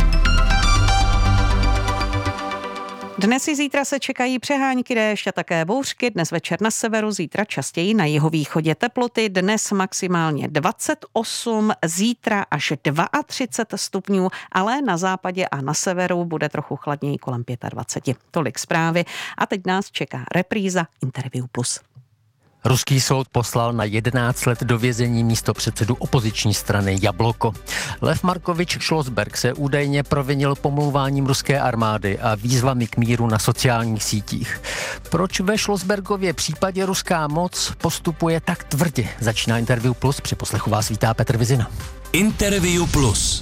Dnes i zítra se čekají přehánky déšť a také bouřky. Dnes večer na severu, zítra častěji na jihovýchodě. Teploty dnes maximálně 28, zítra až 32 stupňů, ale na západě a na severu bude trochu chladněji kolem 25. Tolik zprávy a teď nás čeká repríza Interview Plus. Ruský soud poslal na 11 let do vězení místopředsedu opoziční strany Jabloko. Lev Markovič Šlosberg se údajně provinil pomlouváním ruské armády a výzvami k míru na sociálních sítích. Proč ve Šlosbergově případě ruská moc postupuje tak tvrdě? Začíná Interview Plus, při poslechu vás vítá Petr Vizina. Interview Plus.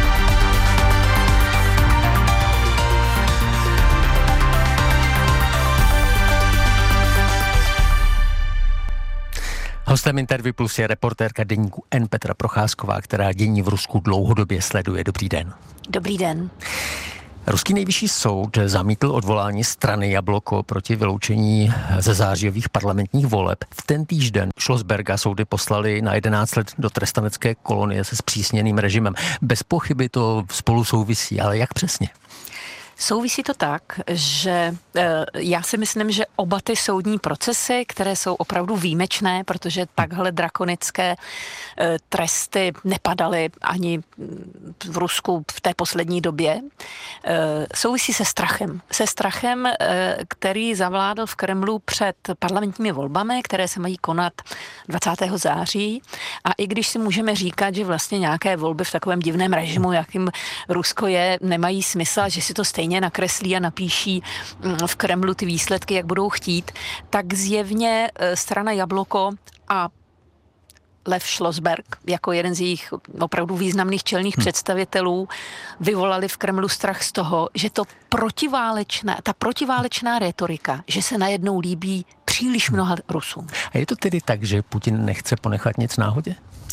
Hostem Interview Plus je reportérka deníku N Petra Procházková, která dění v Rusku dlouhodobě sleduje. Dobrý den. Dobrý den. Ruský nejvyšší soud zamítl odvolání strany Jabloko proti vyloučení ze zářijových parlamentních voleb. V ten týžden Šlosberga soudy poslali na 11 let do trestanecké kolonie se zpřísněným režimem. Bez pochyby to spolu souvisí, ale jak přesně? Souvisí to tak, že já si myslím, že oba ty soudní procesy, které jsou opravdu výjimečné, protože takhle drakonické tresty nepadaly ani v Rusku v té poslední době, souvisí se strachem. Se strachem, který zavládl v Kremlu před parlamentními volbami, které se mají konat 20. září. A i když si můžeme říkat, že vlastně nějaké volby v takovém divném režimu, jakým Rusko je, nemají smysl, že si to stejně nakreslí a napíší v Kremlu ty výsledky, jak budou chtít, tak zjevně strana Jabloko a Lev Šlosberg jako jeden z jejich opravdu významných čelných představitelů vyvolali v Kremlu strach z toho, že ta protiválečná retorika, že se najednou líbí příliš mnoha Rusům. A je to tedy tak, že Putin nechce ponechat nic náhodě?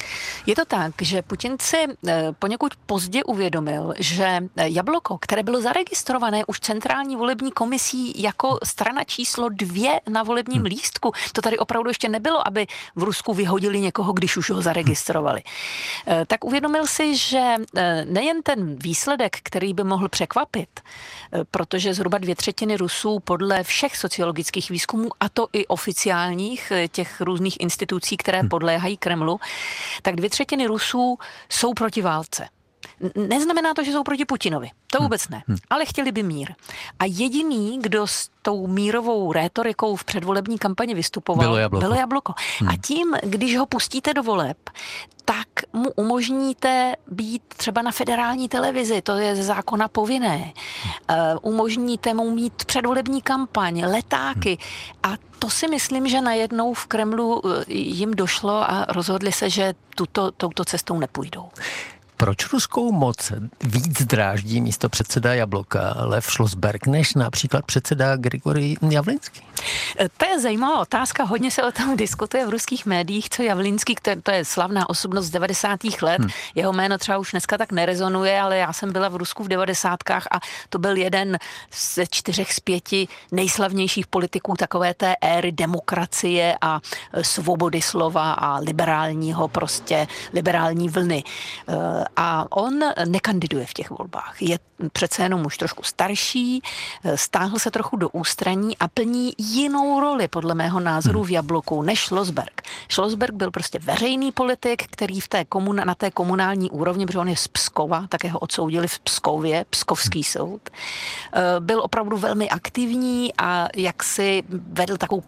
Je to tak, že Putin si poněkud pozdě uvědomil, že Jabloko, které bylo zaregistrované už centrální volební komisí jako strana číslo 2 na volebním lístku, to tady opravdu ještě nebylo, aby v Rusku vyhodili někoho, když už ho zaregistrovali. Tak uvědomil si, že nejen ten výsledek, který by mohl překvapit, protože zhruba 2/3 Rusů podle všech sociologických výzkumů, a to i oficiálních těch různých institucí, které podléhají Kremlu, tak 2/3 Rusů jsou proti válce. Neznamená to, že jsou proti Putinovi. To vůbec ne. Ale chtěli by mír. A jediný, kdo s tou mírovou rétorikou v předvolební kampani vystupoval, bylo Jabloko. A tím, když ho pustíte do voleb, tak mu umožníte být třeba na federální televizi, to je ze zákona povinné. Umožníte mu mít předvolební kampaň, letáky. A to si myslím, že najednou v Kremlu jim došlo a rozhodli se, že touto cestou nepůjdou. Proč ruskou moc víc dráždí místopředseda Jabloka Lev Schlossberg než například předseda Grigorij Javlinský? To je zajímavá otázka, hodně se o tom diskutuje v ruských médiích, co Javlinský, to je slavná osobnost z 90. let, jeho jméno třeba už dneska tak nerezonuje, ale já jsem byla v Rusku v 90. a to byl jeden ze 4 z 5 nejslavnějších politiků takové té éry demokracie a svobody slova a liberální vlny. A on nekandiduje v těch volbách. Je přece jenom už trošku starší, stáhl se trochu do ústraní a plní jinou roli, podle mého názoru, v Jabloku než Schlossberg. Schlossberg byl prostě veřejný politik, který na té komunální úrovni, protože on je z Pskova, také ho odsoudili v Pskově, Pskovský soud. Byl opravdu velmi aktivní a jaksi vedl takovou